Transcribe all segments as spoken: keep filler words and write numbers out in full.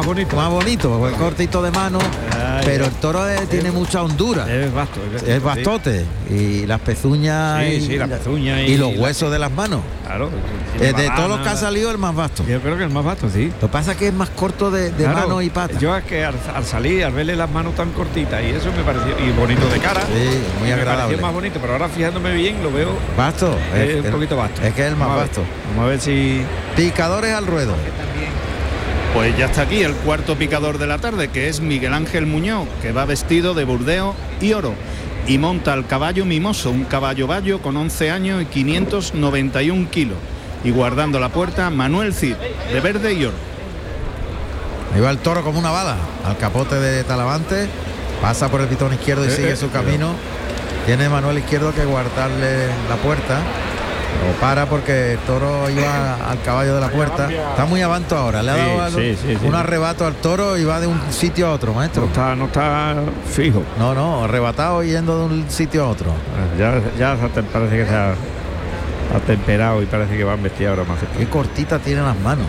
más bonito. Más bonito, pues cortito de mano, Ay, pero ya. el toro es- tiene mucha hondura. Es vasto. Es bastote. Y las pezuñas Sí, y, sí, las pezuñas y- y los y la- huesos de las manos. Claro. Eh, de todos los que ha salido, el más vasto. Yo creo que el más vasto, sí. Lo que pasa es que es más corto de, de Claro, mano y pata. Yo es que al, al salir, al verle las manos tan cortitas y eso me pareció, y bonito de cara, Sí, muy me agradable. pareció más bonito, pero ahora fijándome bien lo veo Vasto. es un el- poquito vasto. Es que es el más Vamos a ver, vasto. Vamos a ver si... Picadores al ruedo. Pues ya está aquí el cuarto picador de la tarde, que es Miguel Ángel Muñoz, que va vestido de burdeo y oro y monta al caballo Mimoso, un caballo bayo con once años y quinientos noventa y un kilos, y guardando la puerta Manuel Cid, de verde y oro. Ahí va el toro como una bala al capote de Talavante, pasa por el pitón izquierdo y Eh, sigue eh, su camino. Tiene Manuel Izquierdo que guardarle la puerta. Lo para porque el toro iba al caballo de la puerta. Está muy avanto ahora. Le ha Sí, dado al- sí, sí, sí. un arrebato al toro y va de un sitio a otro, No maestro. está, no está fijo. No, no, arrebatado yendo de un sitio a otro. Ya, ya se te- parece que se ha atemperado y parece que va a vestir ahora más. Qué cortita tiene las manos.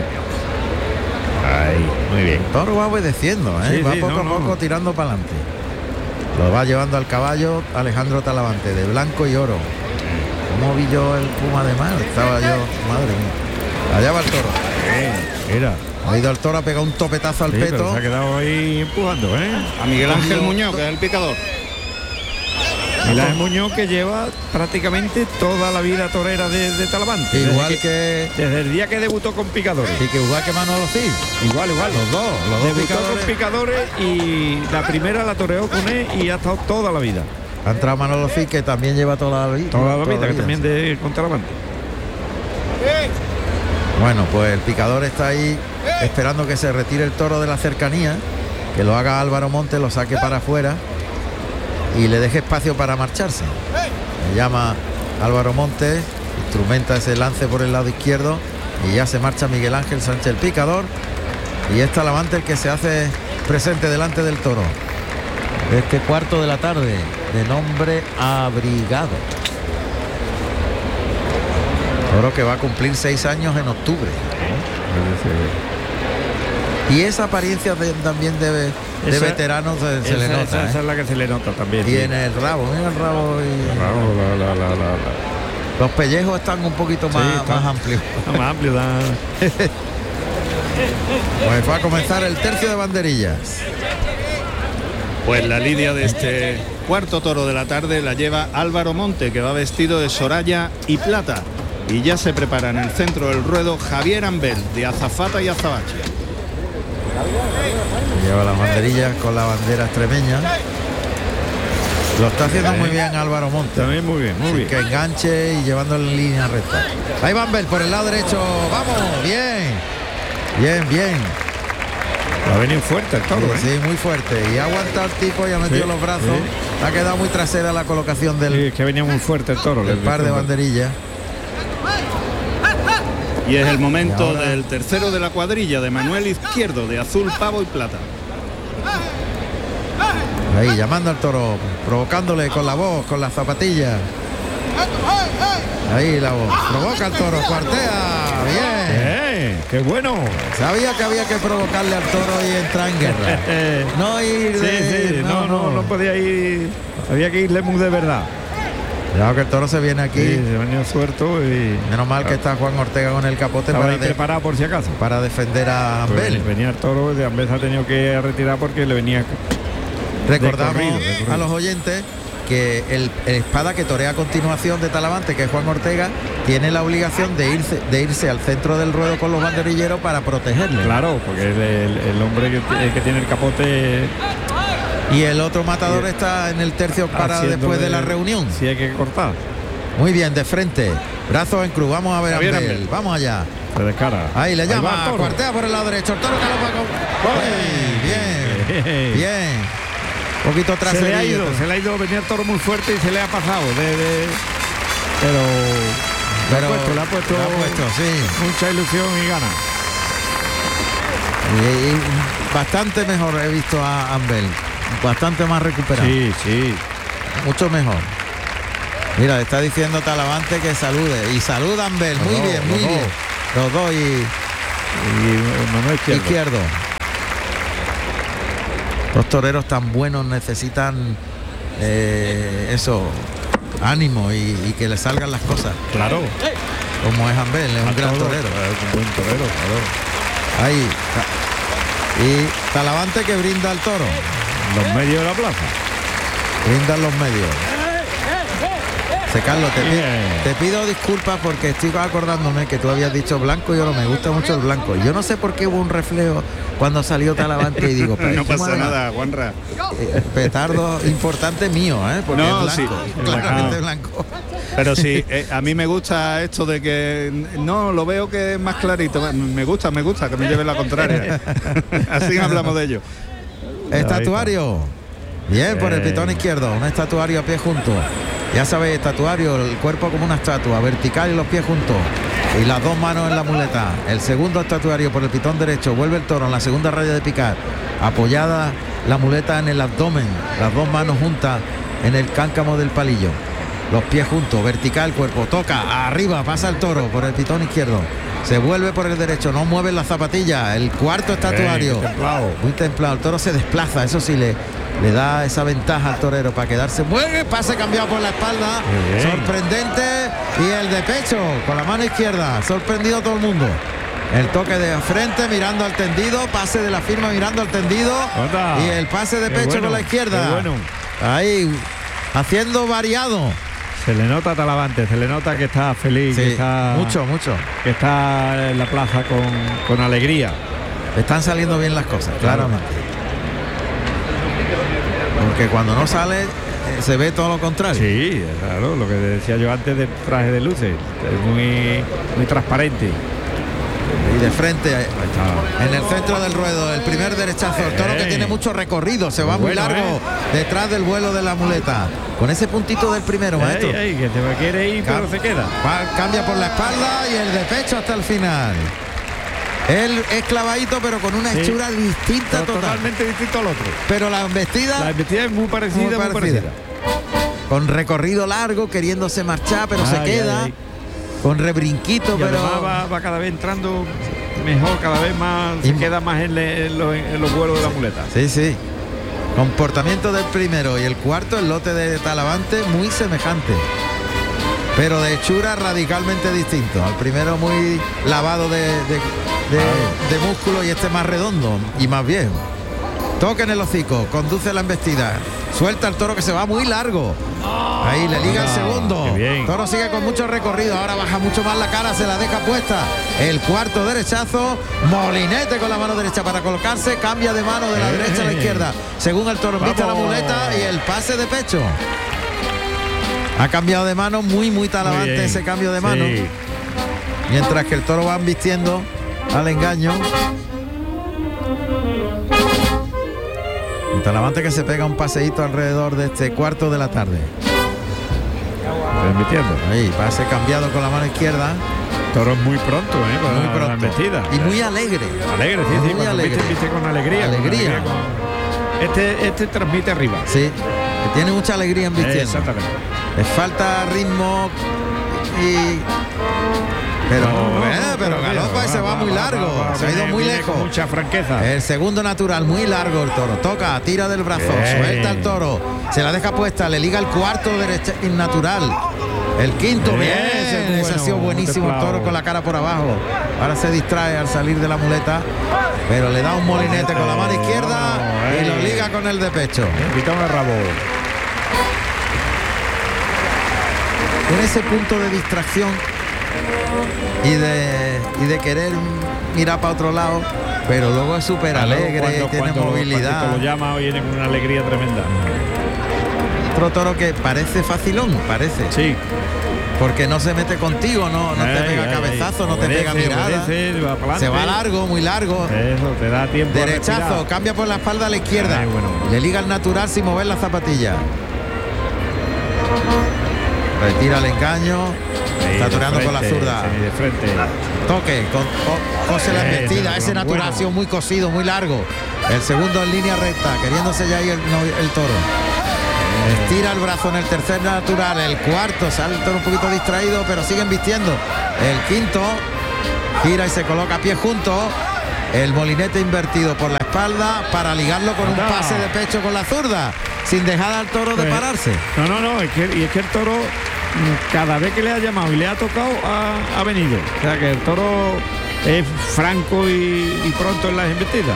Ahí, muy bien. El toro va obedeciendo, ¿eh? Sí, va sí, poco no, a no. poco tirando para adelante. Lo va llevando al caballo Alejandro Talavante, de blanco y oro. ¿Cómo vi yo el puma de mar? Estaba yo, madre mía. Allá va el toro. Mira. Ha ido el toro, ha pegado un topetazo al Sí, pero peto. se ha quedado ahí empujando, ¿eh? A Miguel Ángel Muñoz, que es el picador. Milán Muñoz, que lleva prácticamente toda la vida torera de, de Talavante. Igual desde que, Desde el día que debutó con picadores. y que igual que Manolo Cid. Igual, igual. Los dos, los dos Debutó picadores. con picadores y la primera la toreó con él y ha estado toda la vida. Ha entrado Manolo Cid, que también lleva toda la vida. Toda la vida, que también de con Talavante. Bueno, pues el picador está ahí esperando que se retire el toro de la cercanía, que lo haga Álvaro Montes, lo saque para afuera y le deje espacio para marcharse. Le llama Álvaro Montes, instrumenta ese lance por el lado izquierdo y ya se marcha Miguel Ángel Sánchez el picador, y es Talavante el que se hace presente delante del toro. Este cuarto de la tarde, de nombre Abrigado. Toro que va a cumplir seis años en octubre. Y esa apariencia de- también de, de Esa- veterano se, se le Esa, nota. esa- ¿eh? esa es la que se le nota también. sí. Tiene el rabo, mira el rabo. Y Bravo, la, la, la, la, la. los pellejos están un poquito más, Sí, está- más amplios. Más amplio, da- Pues va a comenzar el tercio de banderillas. Pues la lidia de este cuarto toro de la tarde la lleva Álvaro Monte, que va vestido de soraya y plata. Y ya se prepara en el centro del ruedo Javier Ambel, de azafata y azabache. Lleva las banderillas con la bandera extremeña. Lo está haciendo muy bien Álvaro Montes. También muy bien, muy Sí, bien. que enganche y llevando en línea recta. Ahí va Ambel por el lado derecho. Vamos, bien. Bien, bien. Ha venido fuerte el toro, Sí, ¿eh? sí, muy fuerte. Y ha aguantado el tipo y ha metido Sí, los brazos. sí. Ha quedado muy trasera la colocación del, Sí, es que venía muy fuerte el toro. del el- par de el- banderillas. Y es el momento Y ahora- del tercero de la cuadrilla, de Manuel Izquierdo, de azul, pavo y plata. Ahí llamando al toro, provocándole con la voz, con las zapatillas. Ahí la voz. Provoca al toro, cuartea. Bien. ¡Eh! ¡Qué bueno! Sabía que había que provocarle al toro y entrar en guerra. No ir Sí, de... sí, no, no, no podía ir. Había que irle muy de verdad. Ya que el toro se viene aquí. Sí, se venía suelto y. Menos mal que está Juan Ortega con el capote Estaba para, ahí de- preparado por si acaso. para defender a Pues Ambel. venía el toro, de Ambel ha tenido que retirar porque le venía. Recordamos de corrido, de corrido. a los oyentes que el, el espada que torea a continuación de Talavante, que es Juan Ortega, tiene la obligación de irse, de irse al centro del ruedo con los banderilleros para protegerle. Claro, porque el, el- el hombre que, el que tiene el capote. Y el otro matador está en el tercio para haciéndole- después de la reunión. Si hay que cortar, Muy bien, de frente. Brazos en cruz. Vamos a ver a Javier Ambel. Ambel. Vamos allá. se descara. Ahí le va llama. el toro. Cuartea por el lado derecho. El toro galopa con... Ay, bien. Bien. Un poquito Se le ha traserillo. ido, se le ha ido, venía el toro muy fuerte y se le ha pasado. De, de- pero Pero le ha puesto, le ha puesto, le ha puesto, sí. mucha ilusión y gana. Y, y bastante mejor he visto a Ambel. Bastante más recuperado. Sí, sí. Mucho mejor. Mira, le está diciendo Talavante que salude. Y saluda Ambel. Los Muy dos, bien, muy los bien. dos. Los dos y Y Manuel Izquierdo. izquierdo. Los toreros tan buenos necesitan eh, eso, ánimo y, y que le salgan las cosas. Claro. Como es Ambel, es un A gran todo, torero. Es un buen torero, claro. Ahí. Y Talavante que brinda al toro. Los medios de la plaza. Brindan los medios. Se Carlos, te, pi- Bien. te pido disculpas porque estoy acordándome que tú habías dicho blanco y oro, me gusta mucho el blanco. Yo no sé por qué hubo un reflejo cuando salió Talavante y digo, pero No ¿cómo pasa era? nada, Juanra. Eh, petardo importante mío, ¿eh? Porque No, es blanco, sí. claramente Ah. blanco. Pero sí, eh, a mí me gusta esto de que no lo veo que es más clarito. Me gusta, me gusta que me lleve la contraria. Así hablamos de ello. Estatuario. Bien, por el Bien. pitón izquierdo, un estatuario a pie junto. Ya sabéis, estatuario, el cuerpo como una estatua, vertical y los pies juntos. Y las dos manos en la muleta. El segundo estatuario por el pitón derecho, vuelve el toro en la segunda raya de picar. Apoyada la muleta en el abdomen, las dos manos juntas en el cáncamo del palillo. Los pies juntos, vertical, cuerpo, toca, arriba, pasa el toro por el pitón izquierdo. Se vuelve por el derecho, no mueve las zapatillas. El cuarto estatuario. Bien, templado. Muy templado, el toro se desplaza, eso sí le, le da esa ventaja al torero para quedarse. Mueve, pase cambiado por la espalda, Muy bien. sorprendente. Y el de pecho con la mano izquierda, sorprendido a todo el mundo. El toque de frente mirando al tendido, pase de la firma mirando al tendido. Ota. Y el pase de Qué pecho bueno, con la izquierda. qué bueno. Ahí, haciendo variado. Se le nota a Talavante, se le nota que está feliz, Sí, que está mucho, mucho. que está en la plaza con, con alegría. Están saliendo bien las cosas, Claro. claramente. Porque cuando no sale, eh, se ve todo lo contrario. Sí, claro, lo que decía yo antes del traje de luces, es muy muy transparente. Y de frente, Ahí está. en el centro del ruedo, el primer derechazo, el toro que Ey. tiene mucho recorrido, se va muy Bueno, largo eh. detrás del vuelo de la muleta. Con ese puntito del primero, maestro. Ey, ey, que se quiere ir, pero Cam- se queda. va- cambia por la espalda y el de pecho hasta el final. Él es clavadito, pero con una Sí. hechura distinta Pero total. totalmente distinto al otro. Pero la embestida, La embestida es muy parecida, Muy muy parecida. parecida. con recorrido largo, queriéndose marchar, pero se Ay, queda. ay, ay. Con rebrinquito, Y pero además va, va cada vez entrando mejor, cada vez más, Y se m- queda más en, le- en los, en los vuelos de la muleta. sí, sí. Comportamiento del primero y el cuarto, el lote de Talavante, muy semejante. Pero de hechura radicalmente distinto. Al primero muy lavado de, de, de- de músculo y este más redondo y más viejo. Toca en el hocico, conduce la embestida. Suelta el toro que se va muy largo. Ahí le liga el Ah, segundo. qué bien. Toro sigue con mucho recorrido. Ahora baja mucho más la cara, se la deja puesta. El cuarto derechazo. Molinete con la mano derecha para colocarse. Cambia de mano de la Eh. derecha a la izquierda. Según el toro viste la Vamos. muleta y el pase de pecho. Ha cambiado de mano, muy, muy Muy Talavante bien. ese cambio de mano. Sí. Mientras que el toro va vistiendo al engaño. Y Talavante que se pega un paseíto alrededor de este cuarto de la tarde. Transmitiendo. Ahí, pase cambiado con la mano izquierda. Toro muy pronto, ¿eh? Con Muy la- la pronto. embestida. Y muy alegre. Alegre, sí, Muy sí. Cuando alegre. viste, viste con alegría. con Alegría. con- Este, este transmite arriba. Sí, que tiene mucha alegría en Eh, vistiendo. exactamente. Le falta ritmo y... Pero, No, no, eh, no, pero galopa y se va muy largo. Se ha ido viene- muy viene lejos. con mucha franqueza. El segundo natural, muy largo el toro. Toca, tira del brazo, Bien. suelta el toro. Se la deja puesta, le liga el cuarto derecha natural. El quinto, Bien, bien. ese es Ese ha bueno, sido buenísimo el templado. toro con la cara por abajo. Ahora se distrae al salir de la muleta. Pero le da un molinete con la mano izquierda y lo liga con el de pecho. Quita un rabo. En ese punto de distracción y de, y de querer mirar para otro lado, pero luego es súper alegre, Cuando- tiene cuando- movilidad. cuando lo llama viene con una alegría tremenda. Otro toro que parece facilón, parece. Sí. Porque no se mete contigo, no, no te Ay, pega ay, cabezazo, ay. no te pega Obedece, mirada. obedece, va pa'lante. Se va largo, muy largo. Eso, te da tiempo a Derechazo, respirar. cambia por la espalda a la izquierda. Ay, bueno. Le liga el natural sin mover la zapatilla. Retira el engaño. Ahí, Está de toreando con la frente, zurda. sí, de frente. Toque, con, co- cose la Bien, embestida, pero ese bueno. natural ha sido muy cosido, muy largo. El segundo en línea recta, queriéndose ya ir el, no, el toro. Estira el brazo en el tercer natural, el cuarto, sale el toro un poquito distraído, pero siguen vistiendo. El quinto, gira y se coloca a pie junto. El molinete invertido por la espalda para ligarlo con Anda. un pase de pecho con la zurda, sin dejar al toro de Pues, pararse. No, no, no, es que, y es que el toro, mm, cada vez que le ha llamado y le ha tocado, ha, ha venido. O sea que el toro es franco y, y pronto en las embestidas.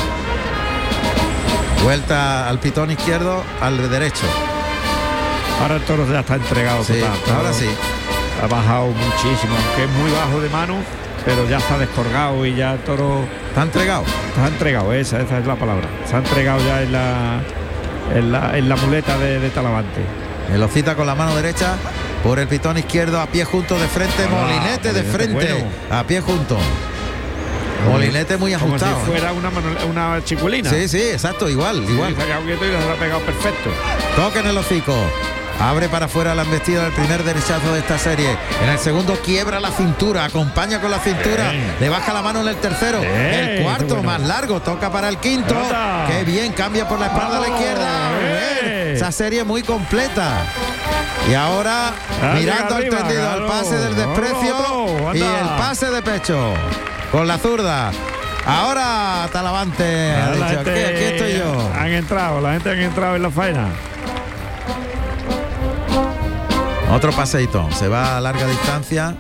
Vuelta al pitón izquierdo, al derecho. Ahora el toro ya está entregado. Sí, total. El ahora toro sí. Ha bajado muchísimo, aunque es muy bajo de mano, pero ya está descolgado y ya el toro Está entregado. está entregado, esa, esa es la palabra. Se ha entregado ya en la, en la, en la muleta de, de Talavante. Me lo cita con la mano derecha por el pitón izquierdo, a pie junto de frente, Ah, molinete de molinete frente, bueno. a pie junto. Molinete muy Como ajustado. si fuera una, mano- una chicuelina. Sí, sí, exacto, igual, igual. Se ha quedado quieto y se lo ha pegado perfecto. Toque en el hocico. Abre para afuera la embestida del primer derechazo de esta serie. En el segundo quiebra la cintura, acompaña con la cintura, Bien. le baja la mano en el tercero. Bien, el cuarto bueno. más largo, toca para el quinto. Pelota. Qué bien, cambia por la espalda a la Vamos, izquierda. bien. Esa serie muy completa. Y ahora Dale, mirando al arriba, tendido, el claro. pase del desprecio Otro, anda. y el pase de pecho con la zurda. Ahora Talavante ha Ahora la dicho, aquí, gente aquí estoy yo. Han entrado, la gente han entrado en la faena. Otro paseito, se va a larga distancia.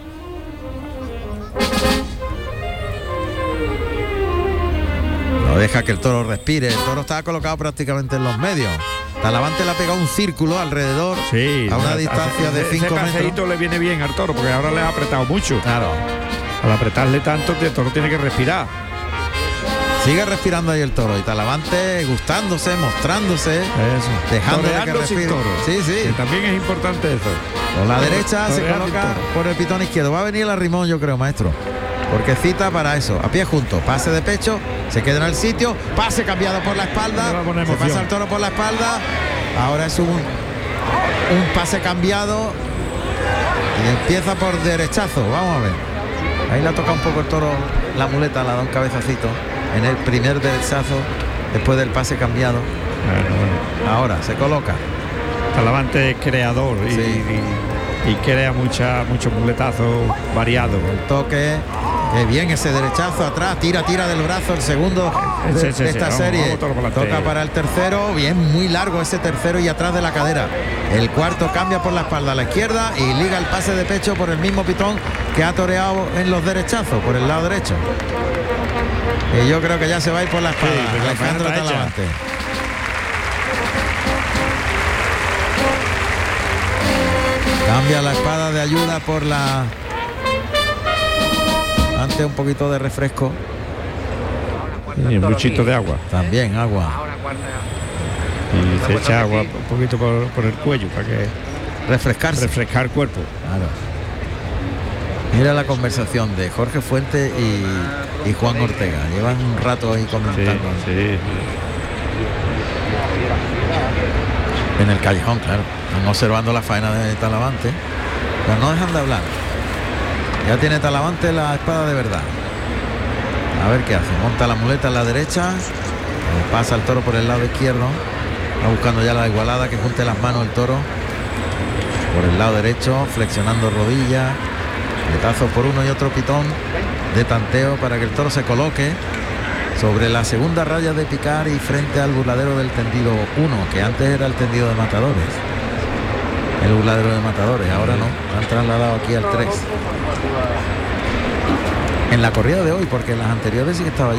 No deja que el toro respire. El toro estaba colocado prácticamente en los medios. Talavante le ha pegado un círculo alrededor Sí. a una ese- distancia de ese cinco paseíto metros. le viene bien al toro porque ahora le ha apretado mucho. Claro. Al apretarle tanto, el toro tiene que respirar. Sigue respirando ahí el toro y Talavante gustándose, mostrándose, Eso. dejando de que Toreando sin respire. toro. Sí, sí. Que también es importante eso. Con la derecha se Torear sin coloca toro. por el pitón izquierdo. Va a venir el arrimón, yo creo, maestro. Porque cita para eso. A pie junto. Pase de pecho. Se queda en el sitio. Pase cambiado por la espalda. Le va a poner Se emoción. pasa el toro por la espalda. Ahora es un, un pase cambiado. Y empieza por derechazo. Vamos a ver. Ahí le ha tocado un poco el toro la muleta. Le ha dado un cabezacito. En el primer derechazo. Después del pase cambiado. Bueno, bueno. Ahora se coloca. Talavante es creador y, Sí. y- y crea mucha, muchos muletazos variados. El toque, qué bien ese derechazo atrás, tira, tira del brazo el segundo de, Sí, sí, de sí, esta vamos, serie. vamos, toro por delante. Toca para el tercero, bien, muy largo ese tercero y atrás de la cadera. El cuarto cambia por la espalda a la izquierda y liga el pase de pecho por el mismo pitón que ha toreado en los derechazos, por el lado derecho. Y yo creo que ya se va a ir por la espalda, Sí, pero la Alejandro faena está Talavante. Cambia la espada de ayuda por la... Antes un poquito de refresco. Y un buchito de agua. También agua. Y se echa agua un poquito por, por el cuello para que Refrescarse. refrescar el cuerpo. Claro. Mira la conversación de Jorge Fuente y, y Juan Ortega. Llevan un rato ahí Sí, comentando. sí. En el callejón, claro. Están observando la faena de Talavante. Pero no dejan de hablar. Ya tiene Talavante la espada de verdad. A ver qué hace. Monta la muleta en la derecha. Pasa el toro por el lado izquierdo. Está buscando ya la igualada, que junte las manos el toro. Por el lado derecho, flexionando rodillas. Letazo por uno y otro pitón de tanteo para que el toro se coloque sobre la segunda raya de picar y frente al burladero del tendido uno, que antes era el tendido de matadores. El burladero de matadores, ahora no. Lo han trasladado aquí al tres. En la corrida de hoy, porque en las anteriores sí que estaba allí.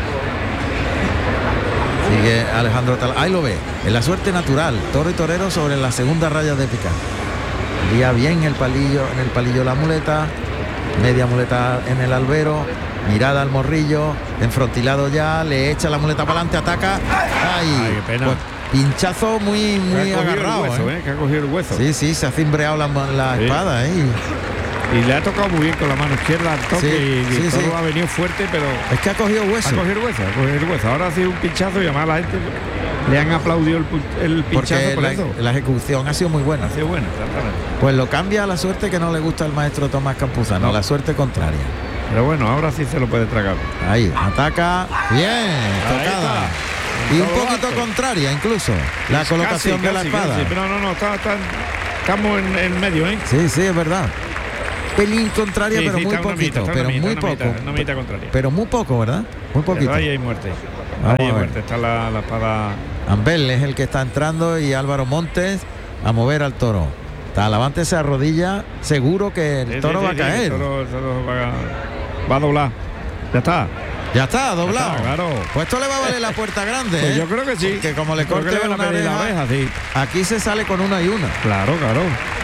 Sigue Alejandro Tal. Ahí lo ve. En la suerte natural. Toro y torero sobre la segunda raya de picar. Lía bien el palillo, en el palillo la muleta. Media muleta en el albero. Mirada al morrillo. Enfrontilado ya. Le echa la muleta para adelante. Ataca. ¡Ay! Ay, qué pena. Pues, pinchazo muy, muy Que ha cogido agarrado. el hueso, ¿eh? ¿eh? Que ha cogido el hueso. Sí, sí, se ha cimbreado la, la Sí. espada. ¿eh? Y le ha tocado muy bien con la mano izquierda al toque Sí, y, y sí, todo sí. ha venido fuerte, pero Es que ha cogido hueso. ha cogido el hueso, ha cogido el hueso. Ahora ha sido un pinchazo y además la gente le han aplaudido el, pu- el pinchazo Porque por la, eso. la ejecución ha sido muy buena. Ha sido bueno, exactamente. Pues lo cambia a la suerte que no le gusta al maestro Tomás Campuzano, No. la suerte contraria. Pero bueno, ahora sí se lo puede tragar. Ahí, ataca. Bien, Ahí tocada. está. Y un Todo poquito alto. contraria incluso. La Casi, colocación de la casi, espada. casi. Pero no, no, está, está- estamos en, en medio, ¿eh? Sí, sí, es verdad. pelín contraria, Sí, pero sí, muy está una poquito, mitad, está pero una muy mitad, poco. una mitad, una mitad contraria. Pero muy poco, ¿verdad? Muy poquito. Pero ahí hay muerte. Vamos Ahí hay a ver. muerte. Está la, la espada. Ambel es el que está entrando y Álvaro Montes a mover al toro. Talavante se arrodilla, seguro que el Sí, toro sí, va sí, a sí, caer. el toro, el toro va, a, va a doblar. Ya está. Ya está, doblado. Ya está, claro. Pues esto le va a valer la puerta grande. Pues ¿eh? yo creo que sí. Porque como le Creo que corte le van a una pedir la oreja, oreja, sí. aquí se sale con una y una. Claro, claro.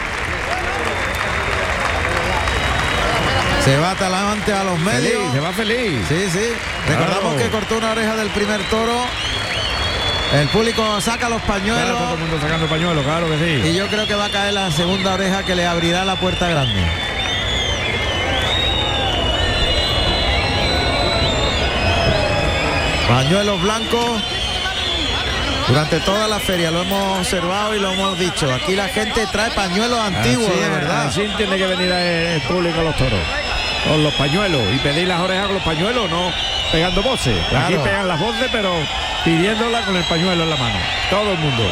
Se va Talavante a los medios. Feliz, se va feliz. Sí, sí. Recordamos Claro. que cortó una oreja del primer toro. El público saca los Está pañuelos. todo el mundo sacando pañuelos, claro que sí. Y yo creo que va a caer la segunda oreja que le abrirá la puerta grande. Pañuelos blancos. Durante toda la feria lo hemos observado y lo hemos dicho. Aquí la gente trae pañuelos antiguos, Así, de verdad. así tiene que venir el público a los toros. Con los pañuelos. Y pedir las orejas con los pañuelos, no pegando voces. Claro. Aquí pegan las voces, pero pidiéndola con el pañuelo en la mano. Todo el mundo.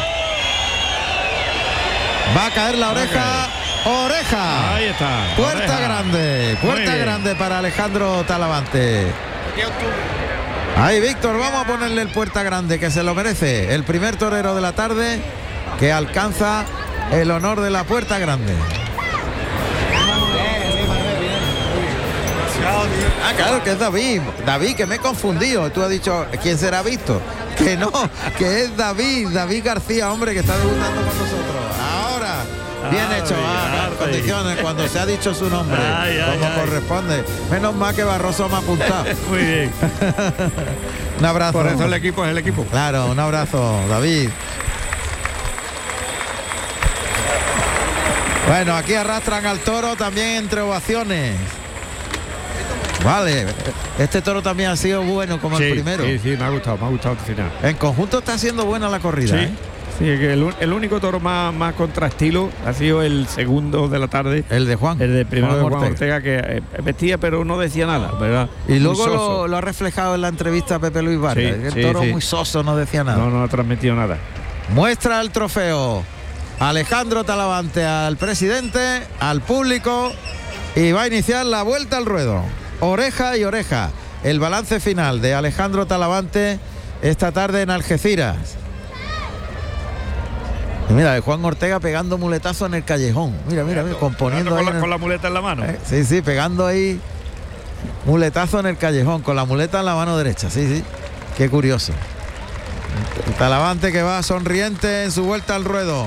Va a caer la oreja. Oreja. Ahí está. Puerta oreja. grande. Muy Puerta bien. grande para Alejandro Talavante. Ahí, Víctor, vamos a ponerle el puerta grande, que se lo merece. El primer torero de la tarde que alcanza el honor de la puerta grande. Ah, claro, que es David. David, que me he confundido. Tú has dicho, ¿quién será Víctor? Que no, que es David. David García, hombre, que está debutando con nosotros. Ahora, bien Ay, hecho, ah, ay. condiciones, cuando se ha dicho su nombre, Ay, ay, como ay. corresponde. Menos mal que Barroso me ha apuntado. Muy bien. Un abrazo. Por eso el equipo es el equipo. Claro, un abrazo, David. Bueno, aquí arrastran al toro también entre ovaciones. Vale, este toro también ha sido bueno como Sí, el primero. sí, sí, me ha gustado, me ha gustado el final. En conjunto está siendo buena la corrida. Sí, ¿eh? sí, que el, el único toro más, más contrastilo ha sido el segundo de la tarde. El de Juan. El de primero Juan de Juan Ortega. Ortega, que eh, vestía pero no decía nada, ¿verdad? Y Muy luego lo, soso. lo ha reflejado en la entrevista a Pepe Luis Vargas. Sí, el sí, toro sí. muy soso, no decía nada. No, no ha transmitido nada. Muestra el trofeo Alejandro Talavante al presidente, al público, y va a iniciar la vuelta al ruedo. Oreja y oreja. El balance final de Alejandro Talavante esta tarde en Algeciras. Y mira, de Juan Ortega pegando muletazo en el callejón. Mira, mira, mira, componiendo con ahí la, en el- con la muleta en la mano. Eh, Sí, sí, pegando ahí muletazo en el callejón con la muleta en la mano derecha. Sí, sí. Qué curioso. El Talavante que va sonriente en su vuelta al ruedo.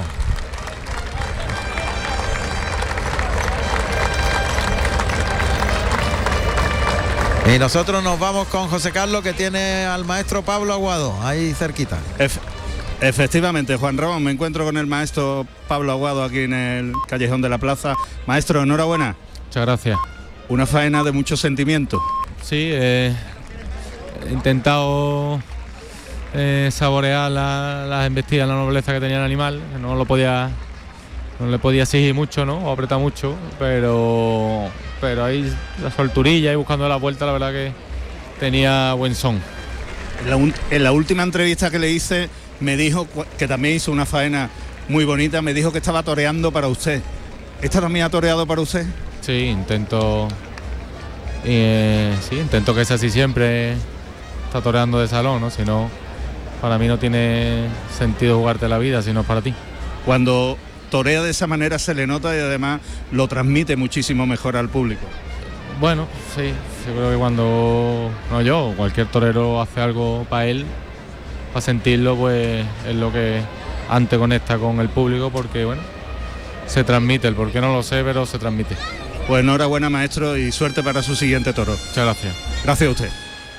Y nosotros nos vamos con José Carlos, que tiene al maestro Pablo Aguado ahí cerquita. Ef- efectivamente, Juan Ramón, me encuentro con el maestro Pablo Aguado aquí en el Callejón de la Plaza. Maestro, enhorabuena. Muchas gracias. Una faena de mucho sentimiento. Sí, eh, he intentado eh, saborear la- las embestidas, la nobleza que tenía el animal. Que no lo podía, no le podía exigir mucho, ¿no? O apretar mucho, pero, pero ahí la solturilla y buscando la vuelta, la verdad que tenía buen son. En la, un- en la última entrevista que le hice, me dijo cu- que también hizo una faena muy bonita. Me dijo que estaba toreando para usted. ¿Esta también ha toreado para usted? Sí, intento, eh, sí, intento que sea así siempre. Está toreando de salón, ¿no? Si no, para mí no tiene sentido jugarte la vida si no es para ti. Cuando torea de esa manera se le nota y además lo transmite muchísimo mejor al público. Bueno, sí, yo creo que cuando, no yo, cualquier torero hace algo para él, para sentirlo, pues es lo que antes conecta con el público, porque bueno, se transmite, el por qué no lo sé, pero se transmite. Pues enhorabuena, maestro, y suerte para su siguiente toro. Muchas gracias. Gracias a usted.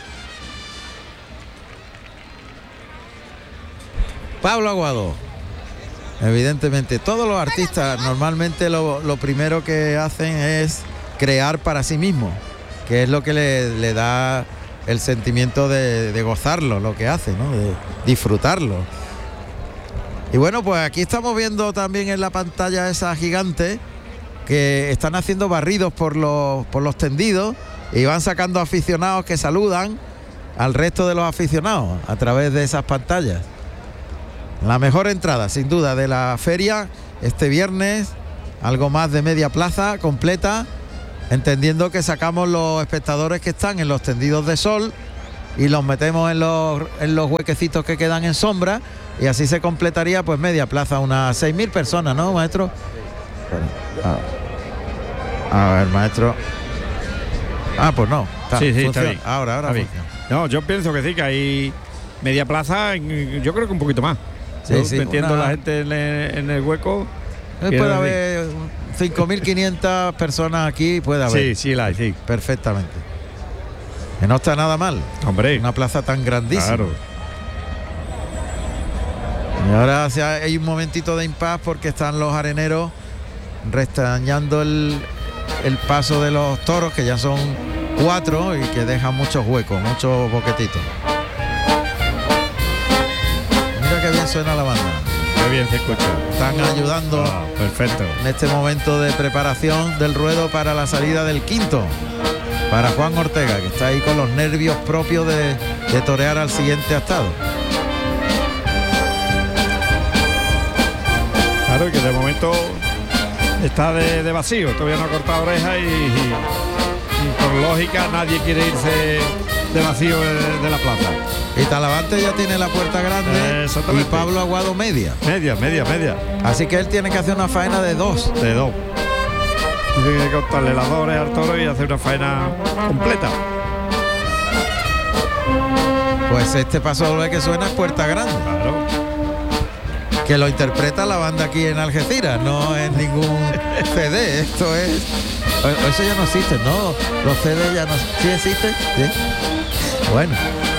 Pablo Aguado. Evidentemente, todos los artistas normalmente lo, lo primero que hacen es crear para sí mismos, que es lo que le, le da el sentimiento de, de gozarlo, lo que hace, ¿no? De disfrutarlo. Y bueno, pues aquí estamos viendo también en la pantalla esa gigante que están haciendo barridos por los, por los tendidos y van sacando aficionados que saludan al resto de los aficionados a través de esas pantallas. La mejor entrada, sin duda, de la feria este viernes, algo más de media plaza completa, entendiendo que sacamos los espectadores que están en los tendidos de sol y los metemos en los, en los huequecitos que quedan en sombra, y así se completaría pues media plaza, unas seis mil personas, ¿no, maestro? A, a ver, maestro. Ah, pues no. Está, sí, sí, funciona. está bien. Ahora, ahora está bien. No, yo pienso que sí, que hay media plaza, yo creo que un poquito más. Sí, Yo sí, metiendo una... la gente en el, en el hueco. Puede haber cinco mil quinientas personas aquí, puede haber. Sí, sí la hay, sí. Perfectamente. Que no está nada mal. Hombre. Una plaza tan grandísima. Claro. Y ahora o sea, hay un momentito de impas porque están los areneros restañando el, el paso de los toros, que ya son cuatro y que dejan muchos huecos, muchos boquetitos. Mira qué bien suena la banda. Qué bien se escucha. Están ayudando ah, perfecto. en este momento de preparación del ruedo para la salida del quinto, para Juan Ortega, que está ahí con los nervios propios de, de torear al siguiente astado. Claro, y que de momento está de, de vacío, todavía no ha cortado orejas y, y, y por lógica nadie quiere irse de vacío de, de la plaza. Y Talavante ya tiene la puerta grande eh, y Pablo Aguado media. Media, media, media. Así que él tiene que hacer una faena de dos. De dos. Tiene que cortarle las dos orejas al toro y hacer una faena completa. Pues este paso doble que suena es puerta grande. Claro. Que lo interpreta la banda aquí en Algeciras, no es ningún C D, esto es... Eso ya no existe, ¿no? Los C D ya no... ¿Sí existen? Sí. Bueno.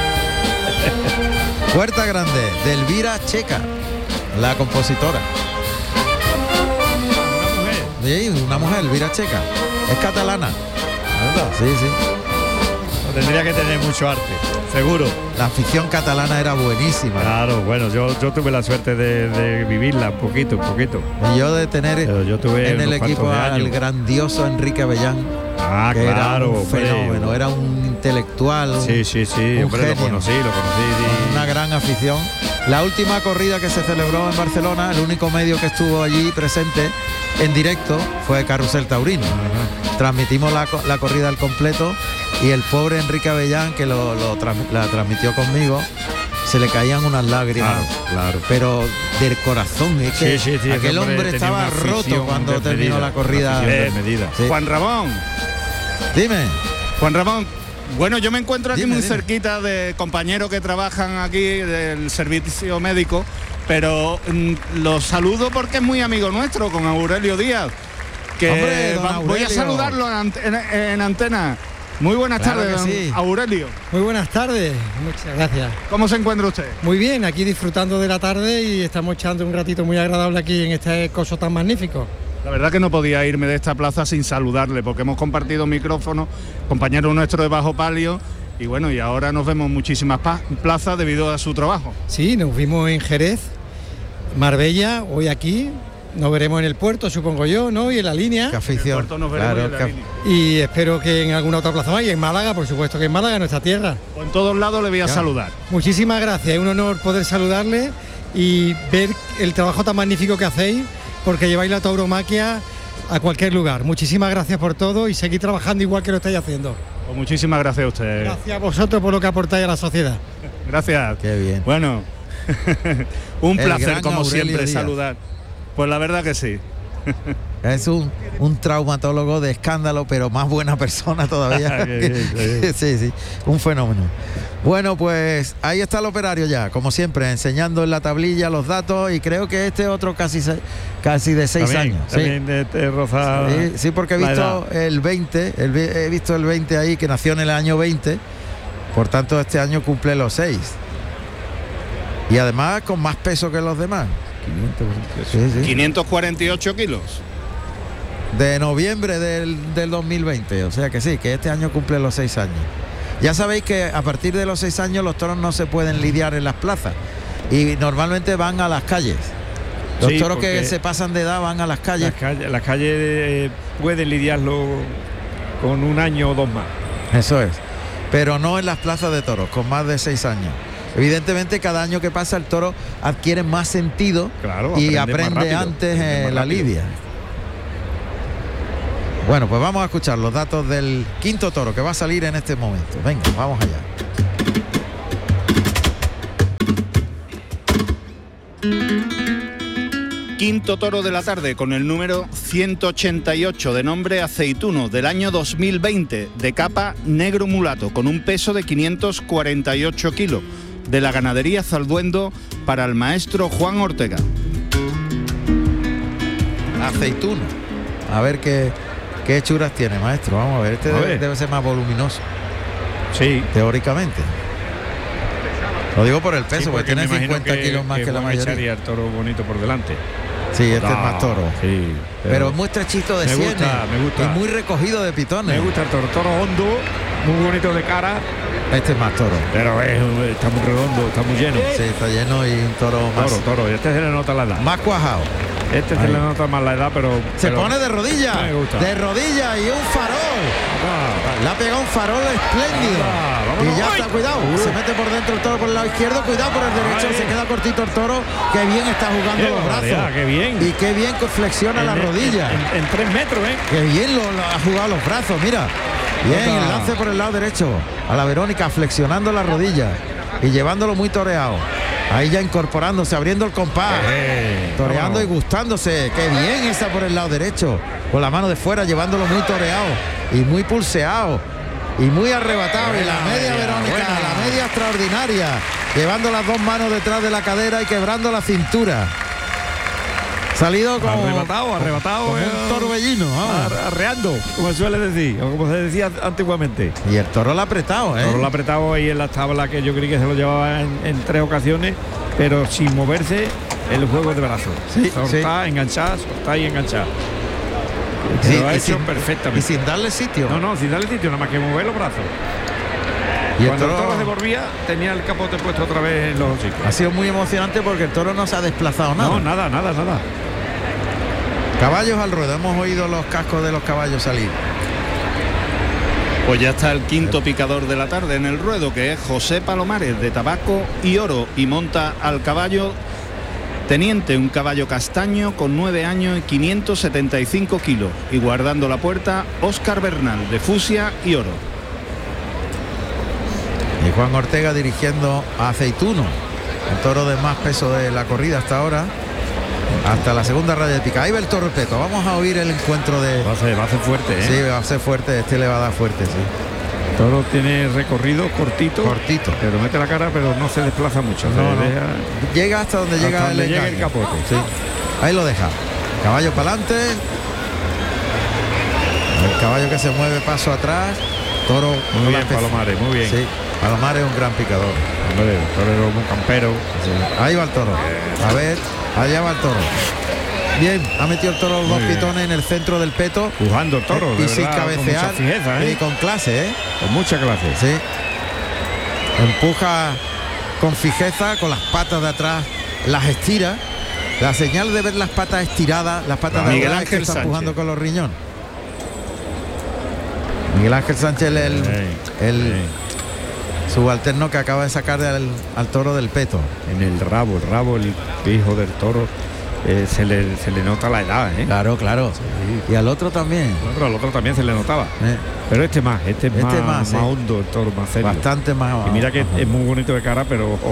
Puerta grande de Elvira Checa, la compositora. Una mujer. Sí, una mujer, Elvira Checa. Es catalana. Sí, sí. Tendría que tener mucho arte, seguro. La afición catalana era buenísima. Claro, bueno, yo, yo tuve la suerte de, de vivirla un poquito, un poquito. Y yo de tener Pero yo tuve en el unos equipo cuantos de al años. grandioso Enrique Avellán, Ah, que claro, era un hombre. fenómeno, era un intelectual, un, Sí, sí, sí, un hombre, lo genio. conocí, lo conocí. sí. una gran afición. La última corrida que se celebró en Barcelona, el único medio que estuvo allí presente en directo fue Carrusel Taurino. Transmitimos la, co- la corrida al completo y el pobre Enrique Avellán, que lo, lo trans- la transmitió conmigo, se le caían unas lágrimas. Claro, claro. Pero del corazón, es que Sí, sí, sí, aquel ese hombre hombre tenía estaba una afición roto cuando desmedida, terminó la corrida. una afición Eh, desmedida. Sí. Juan Ramón, Dime. Juan Ramón, bueno, yo me encuentro aquí Dime, muy dime. cerquita de compañeros que trabajan aquí del servicio médico, pero mm, los saludo porque es muy amigo nuestro, con Aurelio Díaz, que Hombre, don va- voy a Aurelio. saludarlo en, ante- en- en antena. Muy buenas Claro tardes, que don sí. Aurelio. Muy buenas tardes, muchas gracias. ¿Cómo se encuentra usted? Muy bien, aquí disfrutando de la tarde y estamos echando un ratito muy agradable aquí en este coso tan magnífico. La verdad que no podía irme de esta plaza sin saludarle, porque hemos compartido micrófono, compañero nuestro de Bajo Palio, y bueno, y ahora nos vemos en muchísimas pa- plazas debido a su trabajo. Sí, nos vimos en Jerez, Marbella, hoy aquí, nos veremos en el puerto, supongo yo, ¿no? Y en la línea. Qué afición. puerto nos veremos Claro, en la qué- línea. Y espero que en alguna otra plaza más, y en Málaga, por supuesto que en Málaga, nuestra tierra. Pues en todos lados le voy a Ya. saludar. Muchísimas gracias, es un honor poder saludarle y ver el trabajo tan magnífico que hacéis, porque lleváis la tauromaquia a cualquier lugar. Muchísimas gracias por todo y seguir trabajando igual que lo estáis haciendo. Pues muchísimas gracias a usted. Gracias a vosotros por lo que aportáis a la sociedad. Gracias. Qué bien. Bueno, un El placer gran como Aurelio siempre Díaz. saludar. Pues la verdad que sí. Es un, un traumatólogo de escándalo, pero más buena persona todavía. Qué bien, qué bien. Sí, sí, un fenómeno. Bueno, pues ahí está el operario ya, como siempre, enseñando en la tablilla los datos, y creo que este otro casi se- casi de seis También, años. Sí. también de, de roza Sí, sí, porque he la visto edad. el veinte, el vi- he visto el veinte ahí, que nació en el año veinte, por tanto este año cumple los seis. Y además con más peso que los demás. Sí, sí. quinientos cuarenta y ocho kilos. De noviembre del, del dos mil veinte, o sea que sí, que este año cumple los seis años. Ya sabéis que a partir de los seis años los toros no se pueden lidiar en las plazas y normalmente van a las calles. Los Sí, toros que porque se pasan de edad van a las calles. Las calles, las calles eh, pueden lidiarlo con un año o dos más. Eso es. Pero no en las plazas de toros, con más de seis años. Evidentemente cada año que pasa el toro adquiere más sentido Claro, y aprende más aprende rápido, antes aprende eh, más la rápido. lidia. Bueno, pues vamos a escuchar los datos del quinto toro que va a salir en este momento. Venga, vamos allá. Quinto toro de la tarde con el número ciento ochenta y ocho, de nombre Aceituno, del año dos mil veinte, de capa negro mulato, con un peso de quinientos cuarenta y ocho kilos, de la ganadería Zalduendo, para el maestro Juan Ortega. Aceituno. A ver qué, qué hechuras tiene, maestro. Vamos a ver, este A debe, ver. debe ser más voluminoso, Sí. teóricamente. Lo digo por el peso, Sí, porque tiene me imagino cincuenta kilos más que, la Juan mayoría. echaría el toro bonito por delante. Sí, este es Ah, más toro. Sí, Pero es muy estrechito de me sienes. gusta, me gusta. Y muy recogido de pitones. me gusta el toro, toro hondo, muy bonito de cara, Este es más toro. pero es, está muy redondo, está muy lleno. Sí, está lleno y un toro más, Toro, toro, este se le nota la edad. más cuajado. Este se Ahí. le nota más la edad, pero... Se pero- pone de rodillas. Me gusta. De rodillas y un farol. Ah, Le ha pegado un farol espléndido. Ah, vámonos. Y ya ¡Ay! está, cuidado. Uh. Se mete por dentro el toro por el lado izquierdo. Cuidado por el derecho. Ay. Se queda cortito el toro. Qué bien está jugando Qué los barbaridad, brazos. qué bien. Y qué bien que flexiona la en- rodilla. En, en- en tres metros, ¿eh? Qué bien lo, lo ha jugado los brazos. Mira. Bien, Opa. el lance por el lado derecho. A la Verónica flexionando la rodilla. Y llevándolo muy toreado. Ahí ya incorporándose, abriendo el compás. Eh, Toreando y vámonos. gustándose. Qué bien esa por el lado derecho. Con la mano de fuera, llevándolo muy toreado. Y muy pulseado. Y muy arrebatado. Y la Buena media media, Verónica, buena. la media extraordinaria. Llevando las dos manos detrás de la cadera y quebrando la cintura. Salido como, Arrebatado, arrebatado. como eh, un torbellino. vamos. ar- Arreando, como se suele decir, o como se decía antiguamente. Y el toro lo ha apretado, ¿eh? Toro lo ha apretado ahí en la tabla, que yo creí que se lo llevaba en, en tres ocasiones, pero sin moverse el juego de brazos. Sí, Soltar, enganchar, soltar y enganchar. Sí, lo ha y hecho sin- perfectamente. Y sin darle sitio. No, no, sin darle sitio, nada más que mover los brazos. Y el Cuando el toro toro se volvía, tenía el capote puesto otra vez en los hocicos. ha sido muy emocionante porque el toro no se ha desplazado nada. No, nada, nada, nada. Caballos al ruedo, hemos oído los cascos de los caballos salir. Pues ya está el quinto picador de la tarde en el ruedo, que es José Palomares, de Tabaco y Oro, y monta al caballo Teniente, un caballo castaño con nueve años y quinientos setenta y cinco kilos, y guardando la puerta Óscar Bernal, de Fusia y Oro. Y Juan Ortega dirigiendo a Aceituno, el toro de más peso de la corrida hasta ahora, hasta la segunda raya de pica. Ahí va el toro Peto. Vamos a oír el encuentro de... Va a ser, va a ser fuerte, ¿eh? Sí, va a ser fuerte, este le va a dar fuerte, sí. El toro tiene recorrido cortito. Cortito. Pero mete la cara, pero no se desplaza mucho. No, se no. deja- Llega hasta donde Hasta llega donde el llega el engaño. capote. Sí. Ahí lo deja. Caballo para adelante. El caballo que se mueve paso atrás. Toro. Muy con la bien, espe- Palomares, muy bien. Sí. Palomares es un gran picador. Hombre, el torero muy campero. Sí. Ahí va el toro. A ver, allá va el toro. Bien, ha metido el toro los Muy dos bien. pitones en el centro del peto. Pujando el toro, y de sin verdad, con cabecear. mucha fijeza, ¿eh? Y con clase, ¿eh? Con mucha clase. Sí. Empuja con fijeza, con las patas de atrás, las estira. La señal de ver las patas estiradas, las patas de Miguel atrás es que Ángel está Sánchez. empujando con los riñones. Miguel Ángel Sánchez, el, el, Sí, el sí. subalterno que acaba de sacar al, al toro del peto. En el rabo, el rabo, el hijo del toro, eh, se, le, se le nota la edad, ¿eh? Claro, claro. Y al otro también. Al otro, al otro también se le notaba. ¿eh? Pero este más, este es Este más, más, más, sí. hondo, el toro, más serio. Bastante más. Y mira que Ajá. es muy bonito de cara, pero ojo,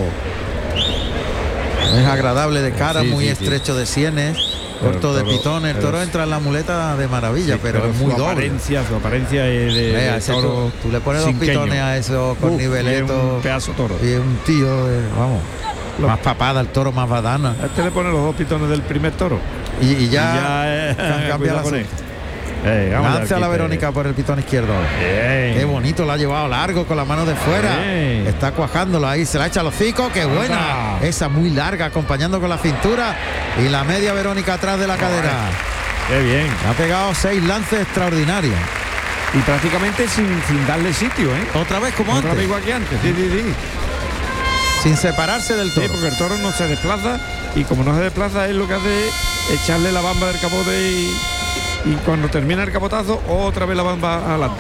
Es agradable de cara, Sí, muy sí, sí. estrecho de sienes, Pero corto el de toro- pitón. El pero toro es- entra en la muleta de maravilla, sí, pero, es muy su doble. apariencia, su apariencia es de, Vea, de ese toro tú, tú le pones dos cinqueño. pitones a esos con Uf, y es niveletos. un pedazo toro. Y es un tío, eh, vamos, más papada, el toro más badana. A este le pone los dos pitones del primer toro. Y, y ya, Y ya, eh, cambia cuidado la con zona. él. Eh, vamos Lance a la quite. Verónica por el pitón izquierdo. Bien. Qué bonito, lo ha llevado largo con la mano de fuera. Bien. Está cuajándolo ahí, se la echa al hocico, qué buena. Anda. Esa muy larga, acompañando con la cintura. Y la media Verónica atrás de la cadera. Qué bien. Ha pegado seis lances extraordinarios. Y prácticamente sin, sin darle sitio, ¿eh? Otra vez como Otra antes, vez igual que antes. Sí, sí, sí. sin separarse del Sí, toro. porque el toro no se desplaza y como no se desplaza, él lo que hace es echarle la bamba del capote y, y cuando termina el capotazo, otra vez la bamba adelante.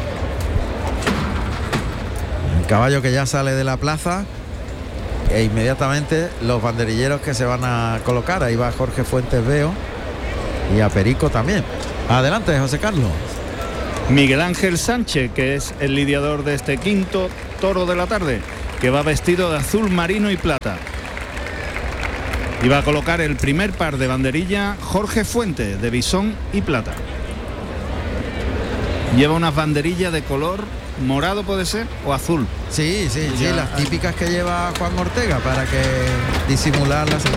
El caballo que ya sale de la plaza e inmediatamente los banderilleros que se van a colocar. Ahí va Jorge Fuentes Veo y a Perico también. Adelante, José Carlos. Miguel Ángel Sánchez, que es el lidiador de este quinto toro de la tarde, que va vestido de azul marino y plata. Y va a colocar el primer par de banderilla Jorge Fuentes, de bisón y plata. Lleva unas banderillas de color morado, puede ser, o azul. Sí, sí, sí, Ya. las típicas que lleva Juan Ortega para que disimular las...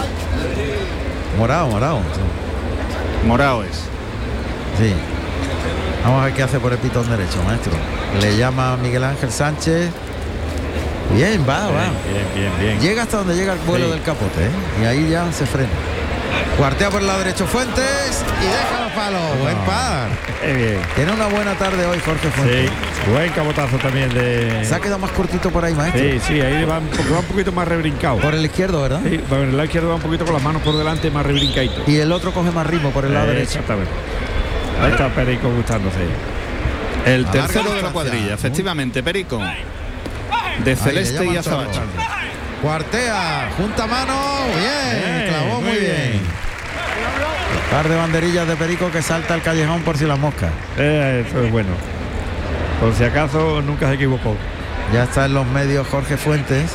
Morado, morado. Sí. Morado es. Sí. Vamos a ver qué hace por el pitón derecho, maestro. Le llama Miguel Ángel Sánchez. Bien, va, va. Bien, bien, bien. Llega hasta donde llega el vuelo Sí. del capote, ¿eh? Y ahí ya se frena. Cuartea por el lado derecho Fuentes y deja los palos. Buen par. Qué bien. Tiene una buena tarde hoy Jorge Fuentes. Sí, buen cabotazo también de... Se ha quedado más cortito por ahí, maestro. Sí, sí, ahí va un, poco, va un poquito más rebrincado. Por el izquierdo, ¿verdad? Sí, por el lado izquierdo va un poquito con las manos por delante, más rebrincadito. Y el otro coge más ritmo por el lado Eh, derecho. Exactamente. Ahí está Perico gustándose. El A tercero larga de la distancia. cuadrilla, efectivamente, Perico. De celeste llaman y azul. todos. Cuartea, junta mano, bien, Bien, clavó muy muy bien. bien. Par de banderillas de Perico que salta al callejón por si las moscas. Eh, eso es bueno. Por si acaso nunca se equivocó. Ya está en los medios Jorge Fuentes.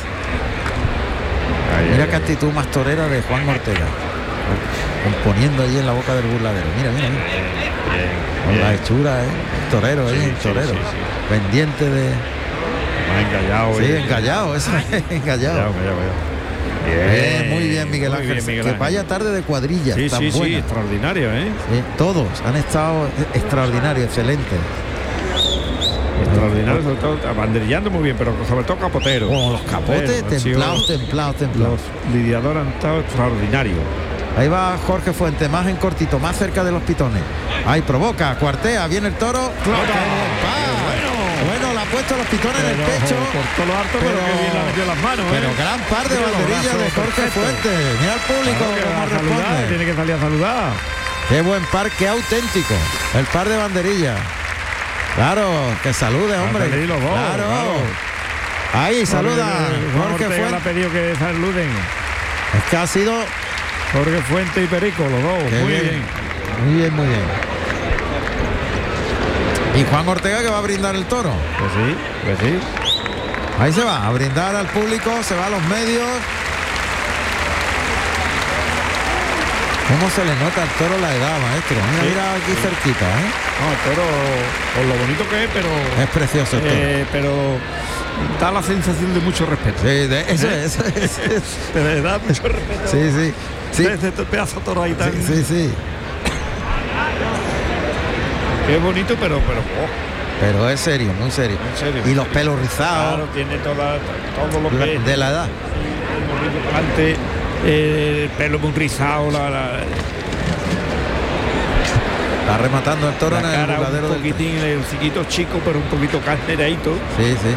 Ahí, Mira ahí, qué ahí. actitud más torera de Juan Ortega. Componiendo allí en la boca del burladero. Mira, mira, mira. Bien, Con bien. la hechura, ¿eh? El torero, Sí, ¿eh? El sí, torero. sí, sí. Pendiente de... Más engallado. Sí, eh. engallado, eso es, engallado. Engallado, engallado, engallado. Bien, muy bien, Miguel muy Ángel. bien, Miguel que Ángel. vaya tarde de cuadrilla. Sí, tan sí, sí, buena. extraordinario, ¿eh? Sí, todos han estado extraordinarios, excelentes. Extraordinario, sobre todo banderillando muy bien, pero sobre todo capotero. Con los capotes Bueno, han sido- templados, templados, templados. Los lidiadores han estado extraordinarios. Ahí va Jorge Fuentes, más en cortito, más cerca de los pitones. Ahí provoca, cuartea, viene el toro. ¡Qué buen par! Bueno, le ha puesto los pitones en el Pero, pecho. por todo lo harto, pero, pero- que bien le ha metido las manos, Pero ¿eh? gran par de Mira los banderillas de brazos, Jorge perfecto. Fuentes. Mira al público Claro que va cómo a saludar, responde. tiene que salir a saludar. Qué buen par, qué auténtico. El par de banderillas. Claro, que salude, hombre. salir los dos, claro. claro. Ahí saluda Juan Jorge Ortega le ha Fuentes. pedido que saluden. Es que ha sido Jorge Fuentes y Perico, los dos. Qué muy bien. bien. muy bien, muy bien. Y Juan Ortega que va a brindar el toro. Pues sí, pues sí. Ahí se va, a brindar al público, se va a los medios. ¿Cómo se le nota al toro la edad, maestro? Mira, Sí. mira aquí cerquita, ¿eh? No, el toro, por lo bonito que es, pero, Es precioso el toro. eh, pero da la sensación de mucho respeto. Sí, de- eso ¿Eh? es, eso es. De verdad, mucho respeto. Sí, sí. Sí, Ese pedazo de toro ahí tan... sí, sí, sí. Que es bonito, pero, pero oh, Pero es serio, muy serio. en serio. Y los pelos rizados Claro, tiene toda, todo lo que es. de la edad. El morrillo delante, eh, el pelo muy rizado, la, la, Está rematando el toro la en el cara burladero un del... poquitín, el chiquito chico, pero un poquito carneradito. Sí, sí.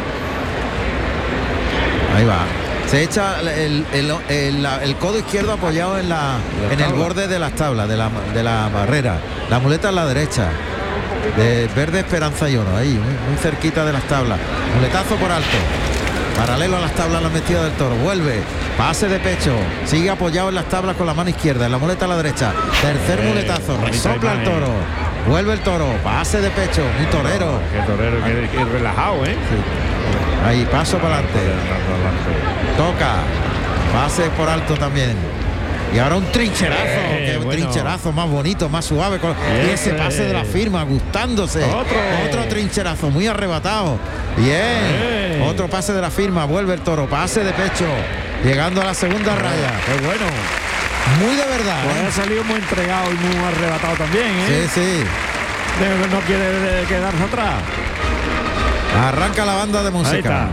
Ahí va. Se echa el, el- el- la- el codo izquierdo apoyado en la La en el tabla. borde de las tablas, de la, de la barrera. La muleta en la derecha. De verde Esperanza y Oro, ahí, muy, muy cerquita de las tablas. Muletazo por alto. Paralelo a las tablas la metida del toro. Vuelve. Pase de pecho. Sigue apoyado en las tablas con la mano izquierda. En la muleta a la derecha. Tercer Eh, muletazo. bonita Resopla el imagen. toro. Vuelve el toro. Pase de pecho. Muy torero. Qué torero, qué, qué relajado, ¿eh? Sí. Ahí, paso para adelante. Toca. Pase por alto también. Y ahora un trincherazo. Eh, que un bueno. trincherazo más bonito, más suave. Con, y ese Ese. pase de la firma, gustándose. Otro. Otro trincherazo, muy arrebatado. Bien. Eh. Otro pase de la firma. Vuelve el toro. Pase de pecho. Llegando a la segunda raya. Qué bueno. Muy de verdad. Pues ¿eh? ha salido muy entregado y muy arrebatado también, ¿eh? Sí, sí. De- No quiere de- quedarse atrás. Arranca la banda de Ahí música. está.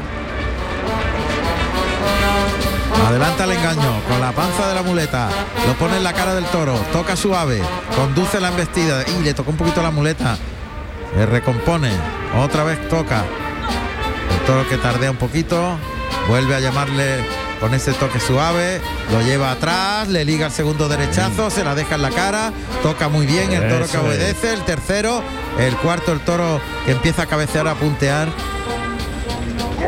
Adelanta el engaño con la panza de la muleta. Lo pone en la cara del toro. Toca suave. Conduce la embestida. Y le tocó un poquito la muleta. Se recompone. Otra vez toca. El toro que tardea un poquito. Vuelve a llamarle con ese toque suave. Lo lleva atrás. Le liga el segundo derechazo. Se la deja en la cara. Toca muy bien. El toro que Eso es. obedece. El tercero. El cuarto, el toro que empieza a cabecear, a puntear.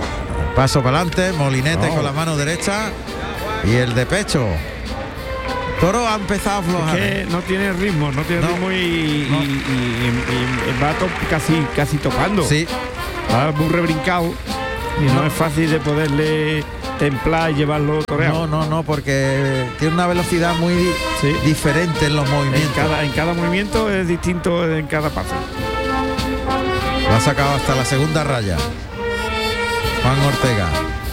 Paso para adelante, molinete No. con la mano derecha y el de pecho. Toro ha empezado a aflojar. Es que no tiene ritmo, no tiene No. ritmo y, No. y- y- y va to- casi casi tocando. Sí, Va muy rebrincado y no, No. es fácil de poderle templar y llevarlo toreado. no, no, no, porque tiene una velocidad muy di- Sí. diferente en los En movimientos. cada, en cada movimiento es distinto en cada paso. Lo ha sacado hasta la segunda raya. Juan Ortega.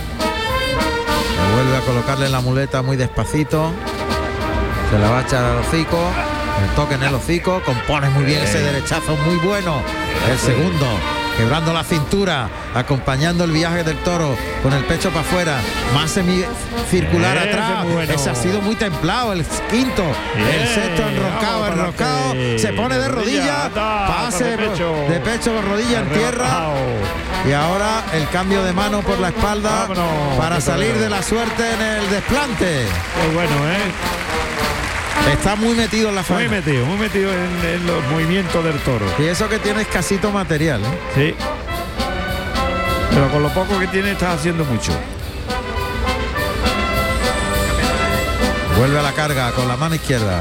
Le vuelve a colocarle la muleta muy despacito. Se la va a echar al hocico. El toque en el hocico. Compone muy bien ese derechazo, muy bueno. El segundo. Quebrando la cintura, acompañando el viaje del toro con el pecho para afuera, más semicircular Ese atrás. muy bueno. Ese ha sido muy templado, el quinto, el Bien, sexto enroscado, vamos para enroscado, adelante. se pone de rodilla, Anda, pase de pecho. de pecho, rodilla en tierra. Arrebatado. Y ahora el cambio de mano por la espalda Vámonos, para qué salir bueno. de la suerte en el desplante. Qué bueno, ¿eh? Está muy metido en la Muy faena. metido, muy metido en, en los movimientos del toro. Y eso que tiene escasito material, ¿eh? Sí. Pero con lo poco que tiene está haciendo mucho. Vuelve a la carga con la mano izquierda.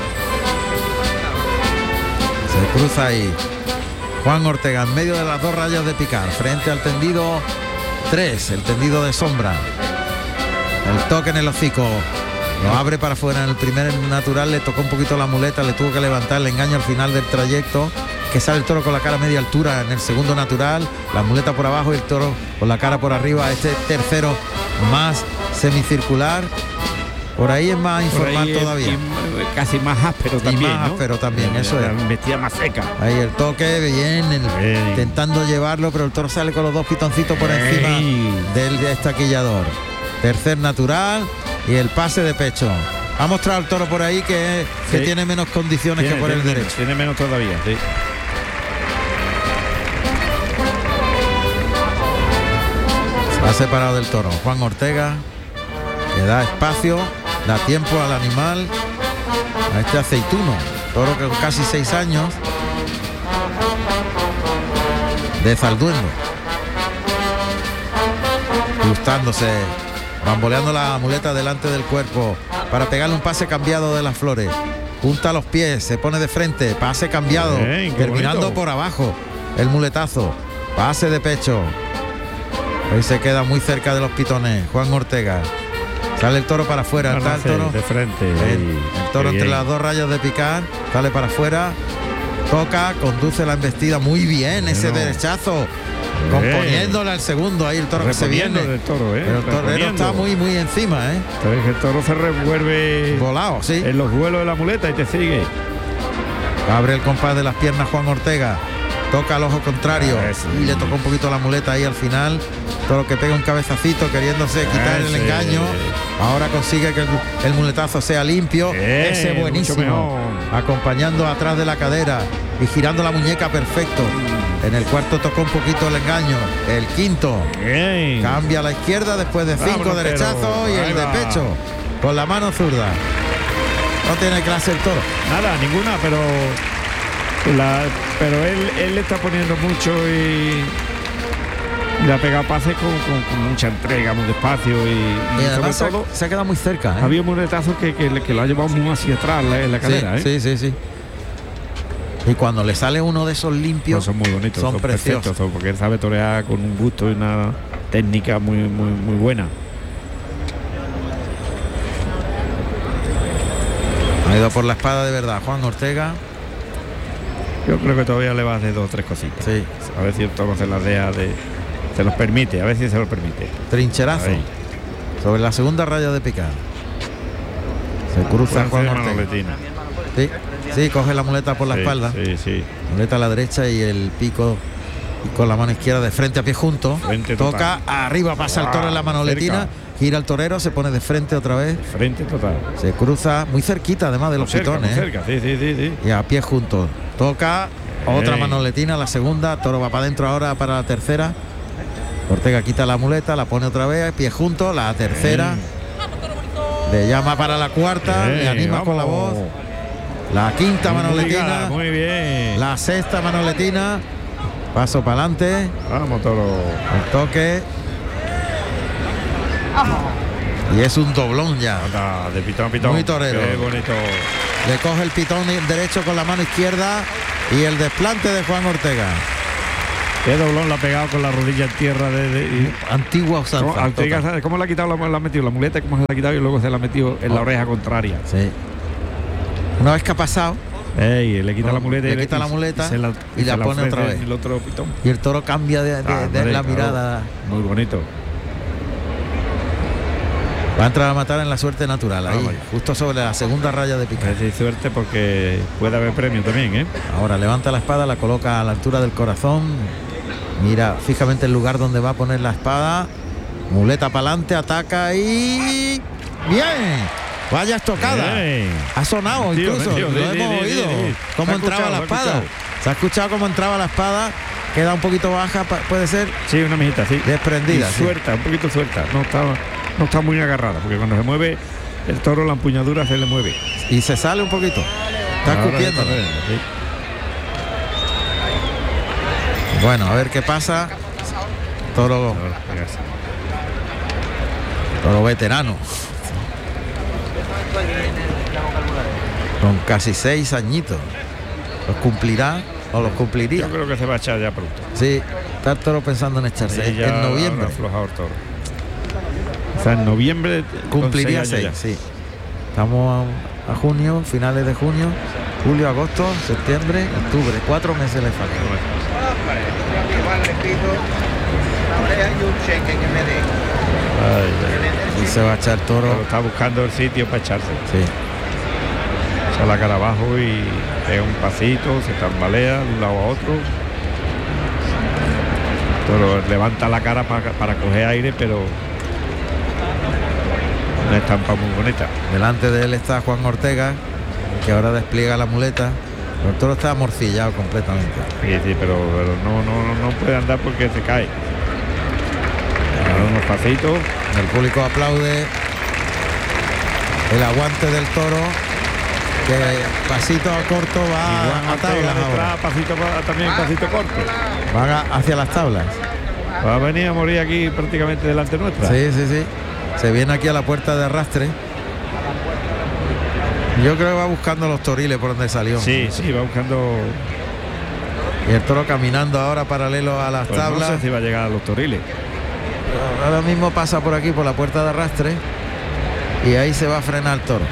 Se cruza ahí. Juan Ortega en medio de las dos rayas de picar, frente al tendido tres, el tendido de sombra. El toque en el hocico. Lo abre para afuera en el primer natural, le tocó un poquito la muleta, le tuvo que levantar el engaño al final del trayecto, que sale el toro con la cara a media altura en el segundo natural, la muleta por abajo y el toro con la cara por arriba, este tercero más semicircular. Por ahí es más Por informal ahí es- todavía. y casi más áspero Y también, más ¿no? áspero también, La- eso la es. Vestida más seca. Ahí el toque, bien, el- Bien. intentando llevarlo, pero el toro sale con los dos pitoncitos por Ey. encima del destaquillador. Tercer natural y el pase de pecho. Ha mostrado el toro por ahí que, que Sí. tiene menos condiciones Tiene, que por el tiene derecho. menos, tiene menos todavía, sí. Se ha separado del toro Juan Ortega, que da espacio, da tiempo al animal, a este aceituno, toro que con casi seis años, de Zalduendo, gustándose, bamboleando la muleta delante del cuerpo para pegarle un pase cambiado de las flores. Junta los pies, se pone de frente, pase cambiado, Bien, qué terminando bonito. por abajo el muletazo, pase de pecho. Ahí se queda muy cerca de los pitones Juan Ortega. Sale el toro para afuera, está el Sí, toro. de frente. Bien, ahí. el toro Qué entre bien. las dos rayas de picar, sale para afuera, toca, conduce la embestida muy bien, ese Bueno. derechazo, componiéndole al segundo, ahí el toro que se Reponiendo viene. del toro, ¿eh? Pero el torero Reponiendo. está muy muy encima, ¿eh? Sabes que el toro se revuelve Volado, sí. en los vuelos de la muleta y te sigue. Abre el compás de las piernas Juan Ortega. Toca al ojo contrario Ah, ese. y le tocó un poquito la muleta ahí al final. Toro que pega un cabezacito queriéndose quitar el Ese. engaño. Ahora consigue que el, el muletazo sea limpio. Bien, Ese mucho buenísimo. mejor. Acompañando atrás de la cadera y girando la muñeca perfecto. En el cuarto tocó un poquito el engaño. El quinto Bien. cambia a la izquierda después de cinco Vámonos, derechazos pero y el ahí de va. pecho con la mano zurda. No tiene clase el toro. Nada, ninguna, pero la, pero él, él le está poniendo mucho y, y le ha pegado pases con, con- con mucha entrega, muy despacio y, y Y además se sobre ha, todo se ha quedado muy cerca, ¿eh? había un muletazo que, que, le- que lo ha llevado muy hacia atrás la- en la cadera, sí, ¿eh? sí, sí, sí. Y cuando le sale uno de esos limpios, Pues son muy bonitos, son, son, preciosos. perfectos, son- porque él sabe torear con un gusto y una técnica muy, muy, muy buena. Ha ido por la espada de verdad Juan Ortega. Yo creo que todavía le va a hacer dos o tres cositas. Sí, A ver si el toro se las deja de. Se los permite, a ver si se los permite. trincherazo. Ahí. Sobre la segunda raya de picar. Se cruza Puede Juan ser Ortega. manoletina. Sí, sí, coge la muleta por la Sí, espalda. Sí, sí. Muleta a la derecha y el pico y con la mano izquierda de frente a pie junto. Frente Toca total. arriba, pasa el toro en la Guau, manoletina. cerca. Gira el torero, se pone de frente otra vez. Frente total. Se cruza muy cerquita además de los Muy cerca, muy pitones. ¿eh? cerca, sí, sí, sí, sí. Y a pie juntos. Toca otra Ey. manoletina, la segunda. Toro va para adentro ahora para la tercera. Ortega quita la muleta, la pone otra vez, pie juntos, la tercera. Le llama para la cuarta, Ey, le anima con la vamos. voz. La quinta Muy manoletina, ligada, Muy bien. la sexta manoletina. Paso para adelante, Vamos, toro. el toque. Y es un doblón ya. Anda, de pitón a pitón. Muy torero. Qué bonito. Le coge el pitón derecho con la mano izquierda y el desplante de Juan Ortega. Qué doblón la ha pegado con la rodilla en tierra de, de y, Antigua usanza. ¿cómo, Ortega, ¿sabes ¿Cómo le ha quitado la, la ha metido la muleta? ¿Cómo se la ha quitado y luego se la ha metido en la oreja contraria? Sí. Una vez que ha pasado, Ey, le quita no, la muleta, le y quita la muleta y, se la, y la se pone ofrece otra vez. El otro pitón. y el toro cambia de, de- Ah, de hombre, la claro. mirada. Muy bonito. Va a entrar a matar en la suerte natural, ahí, Ah, vaya. justo sobre la segunda raya de A picar. ver si hay suerte porque puede haber premio también, ¿eh? Ahora levanta la espada, la coloca a la altura del corazón. Mira fijamente el lugar donde va a poner la espada. Muleta para adelante, ataca y... ¡Bien! Vaya estocada. Bien. Ha sonado Metido, incluso, metido, lo sí, hemos sí, sí, oído. sí, sí. Cómo Se ha entraba escuchado, la se ha espada. escuchado. Se ha escuchado cómo entraba la espada. Queda un poquito baja, pa- puede ser Sí, una mijita, sí. desprendida. Y sí. suelta, un poquito suelta. No está, no está muy agarrada, porque cuando se mueve el toro, la empuñadura se le mueve. Y se sale un poquito. Está Ahora escupiendo. está bien, sí. Bueno, a ver qué pasa. Toro, Ahora, venga, sí. toro veterano. Con casi seis añitos. ¿Los cumplirá o los cumpliría? Yo creo que se va a echar ya pronto. Sí, está el toro pensando en echarse. Sí, ya en noviembre. habrá aflojado el toro. O sea, en noviembre con Cumpliría seis seis, años sí. Estamos a, a junio, finales de junio, julio, agosto, septiembre, octubre. Cuatro meses le faltan. ya. Ay, ay. Y se va a echar el toro. Pero está buscando el sitio para echarse. Sí. Echa la cara abajo y pega un pasito, se tambalea de un lado a otro. Pero levanta la cara para, para coger aire, pero una estampa muy bonita. Delante de él está Juan Ortega, que ahora despliega la muleta. Pero el toro está amorcillado completamente. Sí, sí, pero, pero no, no, no puede andar porque se cae. Da unos pasitos. El público aplaude el aguante del toro, que pasito corto Y va Juan a Ortega tablas detrás, ahora. pasito, pa- también pasito corto. Van a- hacia las tablas. Va a venir a morir aquí prácticamente delante nuestra. Sí, sí, sí. Se viene aquí a la puerta de arrastre. Yo creo que va buscando los toriles por donde salió. Sí, sí, va buscando. Y el toro caminando ahora paralelo a las Pues no tablas. sé si va a llegar a los toriles. Ahora mismo pasa por aquí por la puerta de arrastre. Y ahí se va a frenar el toro.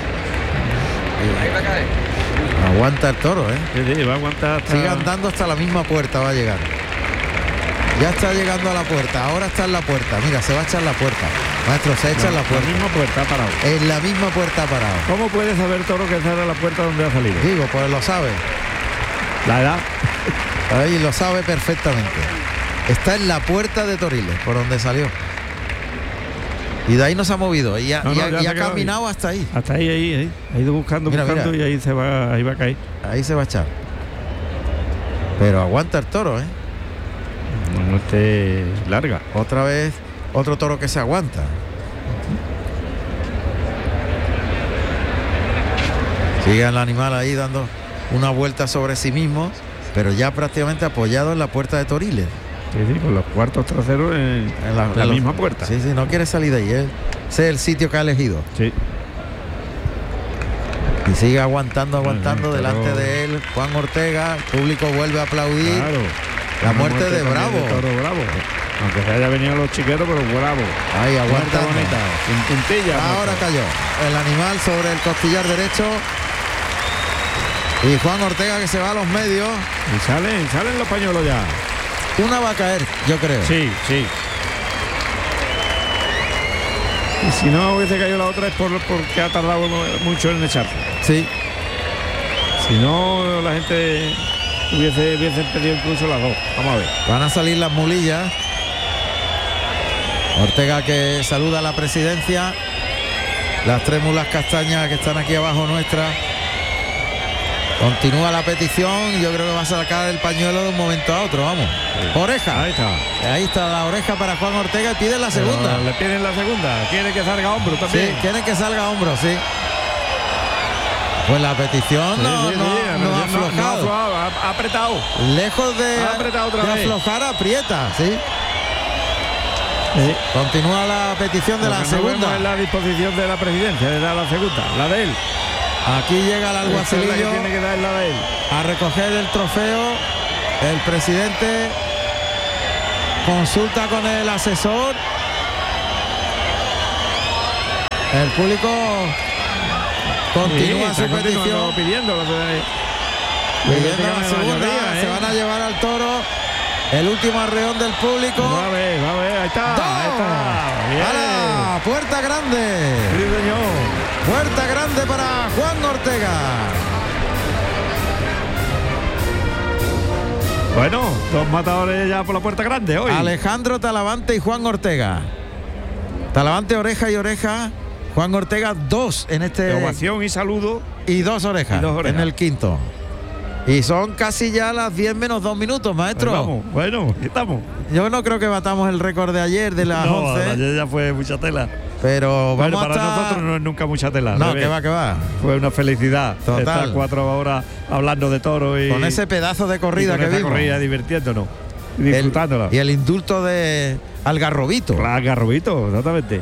Y aguanta el toro, ¿eh? Sí, sí, va a aguantar hasta... Sigue andando hasta la misma puerta, va a llegar. Ya está llegando a la puerta, ahora está en la puerta. Mira, se va a echar la puerta. Maestro, se echa en la puerta. La misma puerta ha parado. En la misma puerta ha parado. ¿Cómo puede saber Toro que esa era la puerta donde ha salido? Digo, pues lo sabe. La edad. Ahí lo sabe perfectamente. Está en la puerta de Toriles, por donde salió. Y de ahí no se ha movido. Y ha, No, y no, ha- ya y se ha quedó caminado hasta ahí. Hasta ahí, ahí, ahí. Ha ido buscando, Mira, buscando mira. y ahí se va, ahí va a caer. Ahí se va a echar. Pero aguanta el toro, ¿eh? No esté larga. Otra vez, otro toro que se aguanta. Sigue el animal ahí dando una vuelta sobre sí mismo, pero ya prácticamente apoyado en la puerta de Toriles. Sí, sí, con los cuartos traseros en, En la, la en los- misma puerta. Sí, sí, no quiere salir de ahí. ¿eh? Ese es el sitio que ha elegido. Sí. Y sigue aguantando, aguantando Ujú, pero- delante de él Juan Ortega. El público vuelve a aplaudir. Claro. La Una muerte de también Bravo. Toro Bravo. Aunque se haya venido los chiqueros, pero Bravo. Ahí Muerte aguanta. bonita. Sin puntilla. Ahora muerte. cayó el animal sobre el costillar derecho. Y Juan Ortega que se va a los medios. Y salen, salen los pañuelos ya. Una va a caer, yo creo. Sí, sí. Y si no hubiese caído la otra es por, porque ha tardado mucho en echarse. Sí. Si no, la gente hubiese, hubiese pedido incluso las dos. Vamos a ver. Van a salir las mulillas. Ortega que saluda a la presidencia. Las tres mulas castañas que están aquí abajo nuestras. Continúa la petición y yo creo que va a sacar el pañuelo de un momento a otro, vamos. Oreja. Ahí está. Ahí está la oreja para Juan Ortega y pide la Pero segunda. le piden la segunda. Quiere que salga hombro Sí, también. quieren que salga a hombro, sí. Pues la petición Sí, no, sí, no- sí, no ha no- no ha aflojado. aflojado, ha, ha apretado. Lejos de, Ha apretado otra de vez. aflojar, aprieta, sí. Sí. Continúa la petición de Lo la que no vemos segunda. es la disposición de la presidencia, de dar la segunda, la de él. Aquí llega el Esa es la que alguacilillo tiene que dar la de él. a recoger el trofeo. El presidente consulta con el asesor. El público continúa Sí, su está petición. continuando pidiéndolo. Pidiendo la segunda, se van a llevar al toro. El último arreón del público. Va a ver, va a ver, ahí está, ¡Dos! ahí está. Bien. ¡Hala! Puerta grande. Sí, señor. Puerta grande para Juan Ortega. Bueno, dos matadores ya por la puerta grande hoy. Alejandro Talavante y Juan Ortega. Talavante oreja y oreja. Juan Ortega dos en este. Ovación y saludo. Y dos orejas, Y dos orejas. en el quinto. Y son casi ya las diez menos dos minutos, maestro. Pues vamos, bueno, estamos. Yo no creo que batamos el récord de ayer de las No, once. ayer ya fue mucha tela. Pero Bueno, vamos para hasta... nosotros no es nunca mucha tela. No, al que revés. va, que va. Fue una felicidad. Total. Estar cuatro horas hablando de toro y Con ese pedazo de y corrida con que esa vimos. corrida, divirtiéndonos y El- disfrutándola. y el indulto de Algarrobito, Claro, Garrobito, exactamente.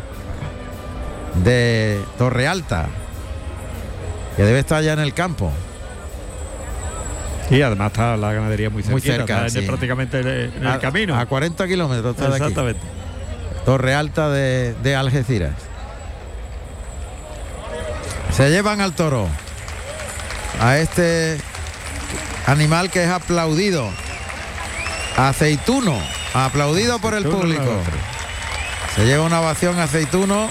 de Torrealta, que debe estar ya en el campo. Y además está la ganadería muy, Muy cerquita, cerca, está en- sí. prácticamente en el, en el a, camino. A cuarenta kilómetros está de aquí. Exactamente. Torrealta de, de Algeciras. Se llevan al toro, a este animal que es aplaudido, Aceituno, aplaudido por el Aceituno, público. no, Se lleva una ovación Aceituno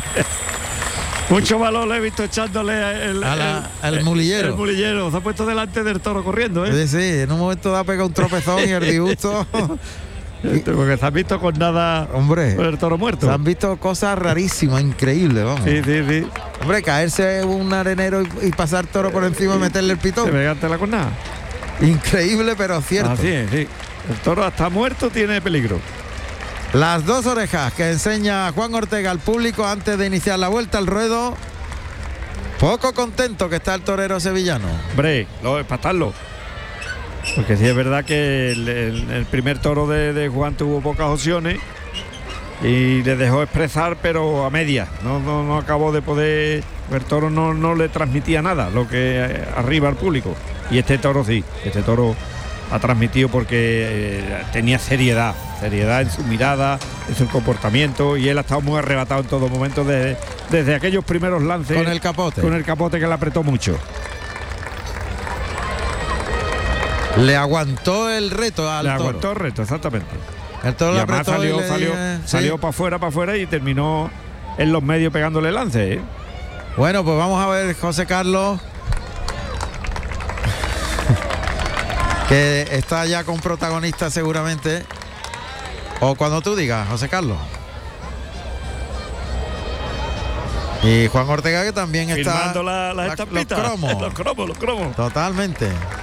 Mucho valor le he visto echándole el, A la- el- al mulillero. El mulillero se ha puesto delante del toro corriendo, ¿eh? Sí, sí, en un momento da pega un tropezón y el disgusto. Porque se han visto con nada. Hombre, Con el toro muerto. se han visto cosas rarísimas, increíbles, vamos. Sí, sí, sí. Hombre, caerse un arenero y, y pasar toro por encima y meterle el Se pitón. me la con nada. Increíble, pero cierto. Así es, sí. El toro hasta muerto tiene peligro. Las dos orejas que enseña Juan Ortega al público antes de iniciar la vuelta al ruedo. Poco contento que está el torero sevillano. Hombre, lo es para estarlo. Porque sí es verdad que el, el- el primer toro de, de Juan tuvo pocas opciones y le dejó expresar, pero a medias. No, no, no acabó de poder. El toro no, no le transmitía nada, lo que eh, arriba al público. Y este toro sí, este toro ha transmitido porque eh, tenía seriedad, seriedad en su mirada, en su comportamiento, y él ha estado muy arrebatado en todo momento desde, desde aquellos primeros lances. Con el capote. Con el capote que le apretó mucho. Le aguantó el reto al Le toro. aguantó el reto, exactamente. El toro Y le además apretó y salió, le salió, dije, sí. salió para afuera, para afuera y terminó en los medios pegándole lance, ¿eh? Bueno, pues vamos a ver, José Carlos, que está ya con protagonista seguramente. O cuando tú digas, José Carlos. Y Juan Ortega, que también está Firmando la- las la- estampitas. los cromos. los cromos, los cromos. Totalmente.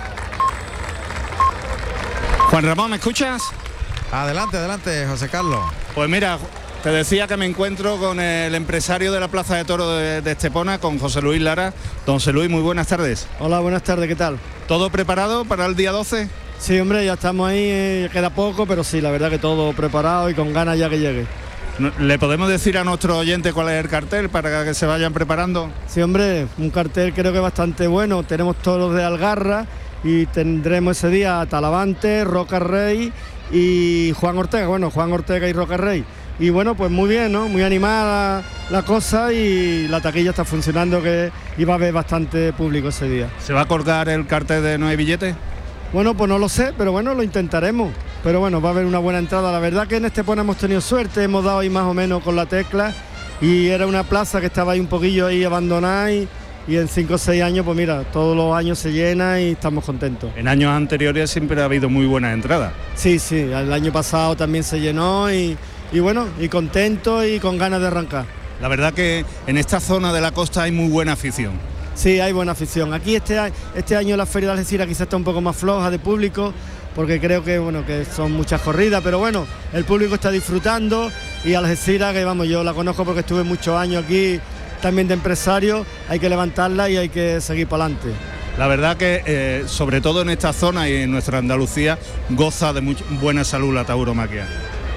Juan Ramón, ¿me escuchas? Adelante, adelante, José Carlos. Pues mira, te decía que me encuentro con el empresario de la Plaza de Toro de, de Estepona, con José Luis Lara. Don José Luis, muy buenas tardes. Hola, buenas tardes, ¿qué tal? ¿Todo preparado para el día doce? Sí, hombre, ya estamos ahí, eh, queda poco, pero sí, la verdad que todo preparado y con ganas ya que llegue. No- ¿Le podemos decir a nuestro oyente cuál es el cartel para que se vayan preparando? Sí, hombre, un cartel creo que bastante bueno. Tenemos toros de Algarra y tendremos ese día a Talavante, Roca Rey y Juan Ortega. Bueno, Juan Ortega y Roca Rey. Y bueno, pues muy bien, ¿no? Muy animada la cosa y la taquilla está funcionando, que iba a haber bastante público ese día. ¿Se va a colgar el cartel de No hay billete? Bueno, pues no lo sé, pero bueno, lo intentaremos. Pero bueno, va a haber una buena entrada. La verdad que en Estepona hemos tenido suerte, hemos dado ahí más o menos con la tecla y era una plaza que estaba ahí un poquillo ahí abandonada y, y en cinco o seis años, pues mira, todos los años se llena y estamos contentos. En años anteriores siempre ha habido muy buenas entradas. Sí, sí, el año pasado también se llenó y, y bueno, y contento y con ganas de arrancar. La verdad que en esta zona de la costa hay muy buena afición. Sí, hay buena afición. Aquí este, a- este año la Feria de Algeciras quizás está un poco más floja de público, porque creo que bueno que son muchas corridas, pero bueno, el público está disfrutando y Algeciras, que vamos, yo la conozco porque estuve muchos años aquí también de empresario, hay que levantarla y hay que seguir para adelante. La verdad que eh, sobre todo en esta zona y en nuestra Andalucía goza de much- buena salud la tauromaquia.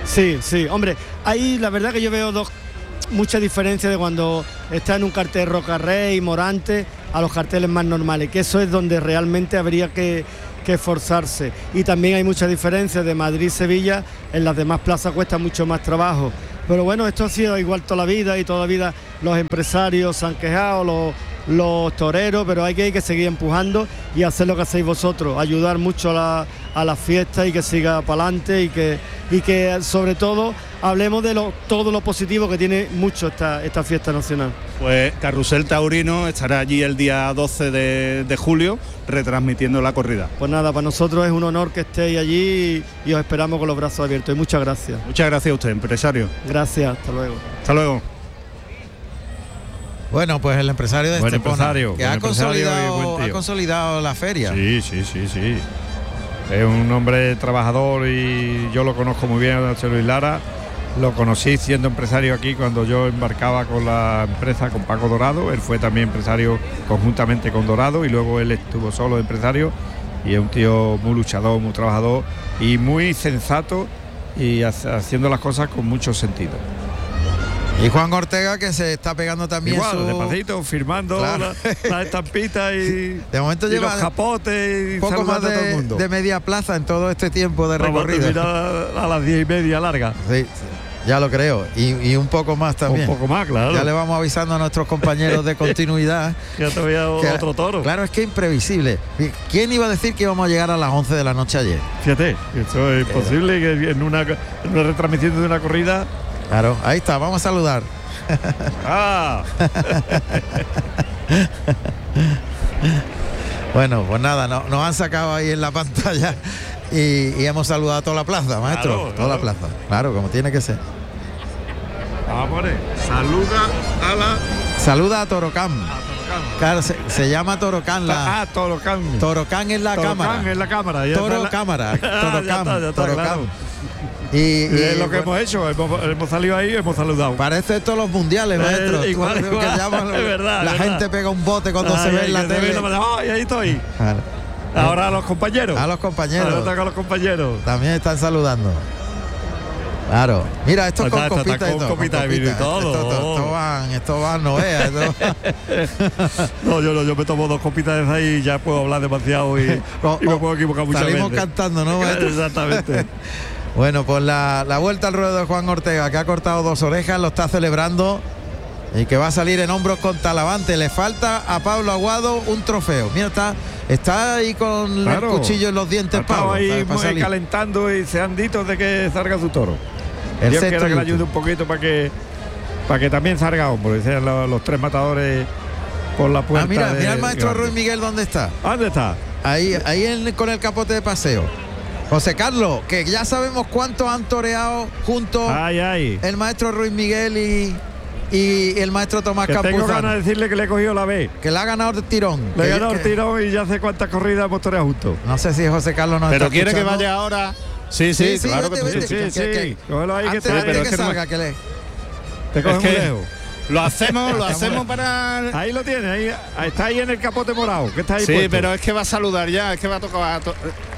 Sí, sí, hombre, ahí la verdad que yo veo dos mucha diferencia de cuando está en un cartel Roca Rey, Morante, a los carteles más normales, que eso es donde realmente habría que, que esforzarse. Y también hay mucha diferencia de Madrid-Sevilla, en las demás plazas cuesta mucho más trabajo. Pero bueno, esto ha sido igual toda la vida y toda la vida los empresarios se han quejado, los, los toreros, pero hay que, hay que seguir empujando y hacer lo que hacéis vosotros, ayudar mucho a la, a la fiesta y que siga para adelante y que, y que sobre todo hablemos de lo, todo lo positivo que tiene mucho esta, esta fiesta nacional. Pues Carrusel Taurino estará allí el día doce de, de julio retransmitiendo la corrida. Pues nada, para nosotros es un honor que estéis allí y, y os esperamos con los brazos abiertos y muchas gracias. Muchas gracias a usted, empresario. Gracias, hasta luego. Hasta luego. Bueno, pues el empresario de Buen Estepona, empresario, que buen ha empresario y consolidado, buen tío. ha consolidado la feria. Sí, sí, sí, sí. Es un hombre trabajador y yo lo conozco muy bien, a José Luis Lara. Lo conocí siendo empresario aquí cuando yo embarcaba con la empresa con Paco Dorado. Él fue también empresario conjuntamente con Dorado y luego él estuvo solo de empresario. Y es un tío muy luchador, muy trabajador y muy sensato y haciendo las cosas con mucho sentido. Y Juan Ortega, que se está pegando también Igual, su... despacito, firmando Claro. las la estampitas y, de momento y lleva los capotes y poco más saludando a todo el de, mundo. de media plaza en todo este tiempo de Vamos a recorrido. terminar a las diez y media larga. Sí, ya lo creo. Y, y un poco más también. Un poco más, claro. Ya le vamos avisando a nuestros compañeros de continuidad. Ya todavía que- otro toro. Claro, es que imprevisible. ¿Quién iba a decir que íbamos a llegar a las once de la noche ayer? Fíjate, eso es imposible que en una, en una retransmisión de una corrida. Claro, ahí está, vamos a saludar. ¡Ah! Bueno, pues nada, no- nos han sacado ahí en la pantalla y, y hemos saludado a toda la plaza, maestro. Claro, toda la claro. plaza. Claro, como tiene que ser. Vamos, saluda a la. Saluda a Torocán. Claro, se, se llama Torocán la. Ah, Torocán. Torocán es la Torocán cámara. es la cámara. ya Toro está la- cámara. Ah, ya Torocán. está, ya está, Torocán. claro. Y, y, Y es lo que bueno, hemos hecho, hemos, hemos salido ahí y hemos saludado. parece todos los mundiales, Eh, maestro. igual, Todo lo que igual. llaman- Es verdad, la es gente verdad. pega un bote cuando se Ay, ve en la que se ve tele. la- ¡Ay, ahí estoy! Claro. Ahora a los compañeros. A los compañeros. Ahora toca a los compañeros. También están saludando. Claro. Mira, esto Está- con está- está copitas y con todo. copita de vino y copita. todo. Esto, esto- esto van, esto van, no veas. esto- No, yo no, yo me tomo dos copitas de esas y ya puedo hablar demasiado y, O- y me o puedo equivocar muchas Salimos veces. cantando, ¿no, maestro? Exactamente. Bueno, pues la, la vuelta al ruedo de Juan Ortega, que ha cortado dos orejas, lo está celebrando y que va a salir en hombros con Talavante. Le falta a Pablo Aguado un trofeo. Mira, está, está ahí con Claro. el cuchillo en los dientes, Estaba Pablo. ahí para- para muy salir. calentando y se han dicho de que salga su toro. El Dios sexto quiera que le y ayude último. un poquito para que para que también salga hombre, sean los, los tres matadores por la puerta. Ah, mira, de- mira el maestro grande. Ruiz Miguel dónde está. ¿Dónde está? Ahí, ahí en- con el capote de paseo. José Carlos, que ya sabemos cuántos han toreado juntos Ay, ay. el maestro Ruiz Miguel y, y el maestro Tomás Que tengo ganas Campuzano. de decirle que le he cogido la B. Que le ha ganado el tirón. Le he Que- ganado el que- tirón y ya sé cuántas corridas hemos toreado juntos. No sé si José Carlos nos Pero está quiere que escuchando. vaya ahora. Sí, sí, Sí, sí, claro vete, que vete, sí. que- sí, que- sí. que- Cógelo ahí que Antes está. de pero que es que no salga, que le... Te coge Es muy que lejos. lo hacemos, lo hacemos para. Ahí lo tiene, ahí, ahí está ahí en el capote morado, que está ahí Sí, puesto. pero es que va a saludar ya, es que va a tocar. a to-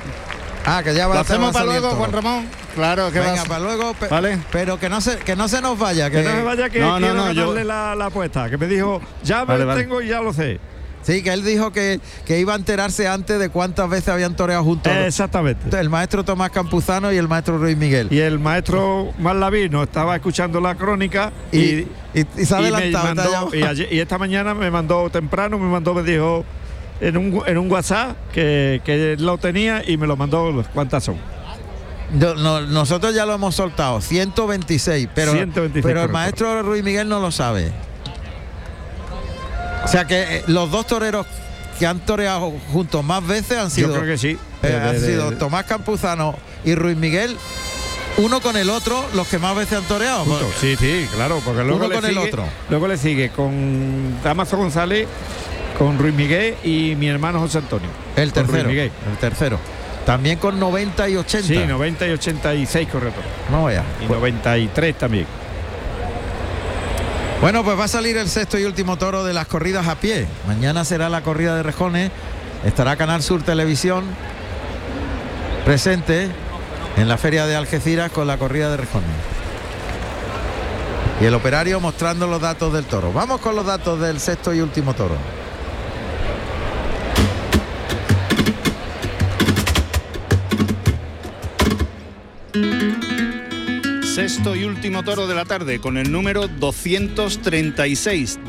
Ah, que ya va Lo a hacemos va a para salir luego, todo. Juan Ramón. Claro, que va Venga, a- para luego, pe- Vale. pero que no se que no se nos vaya, que, Que no se vaya que No, no, quiero no, yo- ganarle la, la apuesta, que me dijo, ya me Vale, lo vale. tengo y ya lo sé. sí, que él dijo que, que iba a enterarse antes de cuántas veces habían toreado juntos Exactamente. el maestro Tomás Campuzano y el maestro Ruiz Miguel. Y el maestro Malavino estaba escuchando la crónica y, Y, y- y se ha y me adelantado. te ha mandó- llamado. y, ayer- y esta mañana me mandó temprano, me mandó, me dijo en un, en un WhatsApp que, que lo tenía y me lo mandó. ¿Cuántas son? No, no, nosotros ya lo hemos soltado, ciento veintiséis, pero, ciento veintiséis, pero el correcto. maestro Ruiz Miguel no lo sabe. O sea que eh, los dos toreros que han toreado juntos más veces han sido, Yo creo que sí. eh, De- han de- sido de- Tomás Campuzano y Ruiz Miguel, uno con el otro, los que más veces han toreado. Juntos. Sí, sí, claro, porque luego Uno le con el sigue- otro. Luego le sigue con Damaso González, con Ruiz Miguel y mi hermano José Antonio. El Con Ruiz tercero, Miguel. el tercero. También con noventa y ochenta. Sí, noventa y ochenta y seis correcto. No vaya. Y noventa y tres también. Bueno, pues va a salir el sexto y último toro de las corridas a pie. Mañana será la corrida de rejones. Estará Canal Sur Televisión presente. en la feria de Algeciras con la corrida de rejones. Y el operario mostrando los datos del toro. Vamos con los datos del sexto y último toro. Sexto y último toro de la tarde con el número doscientos treinta y seis,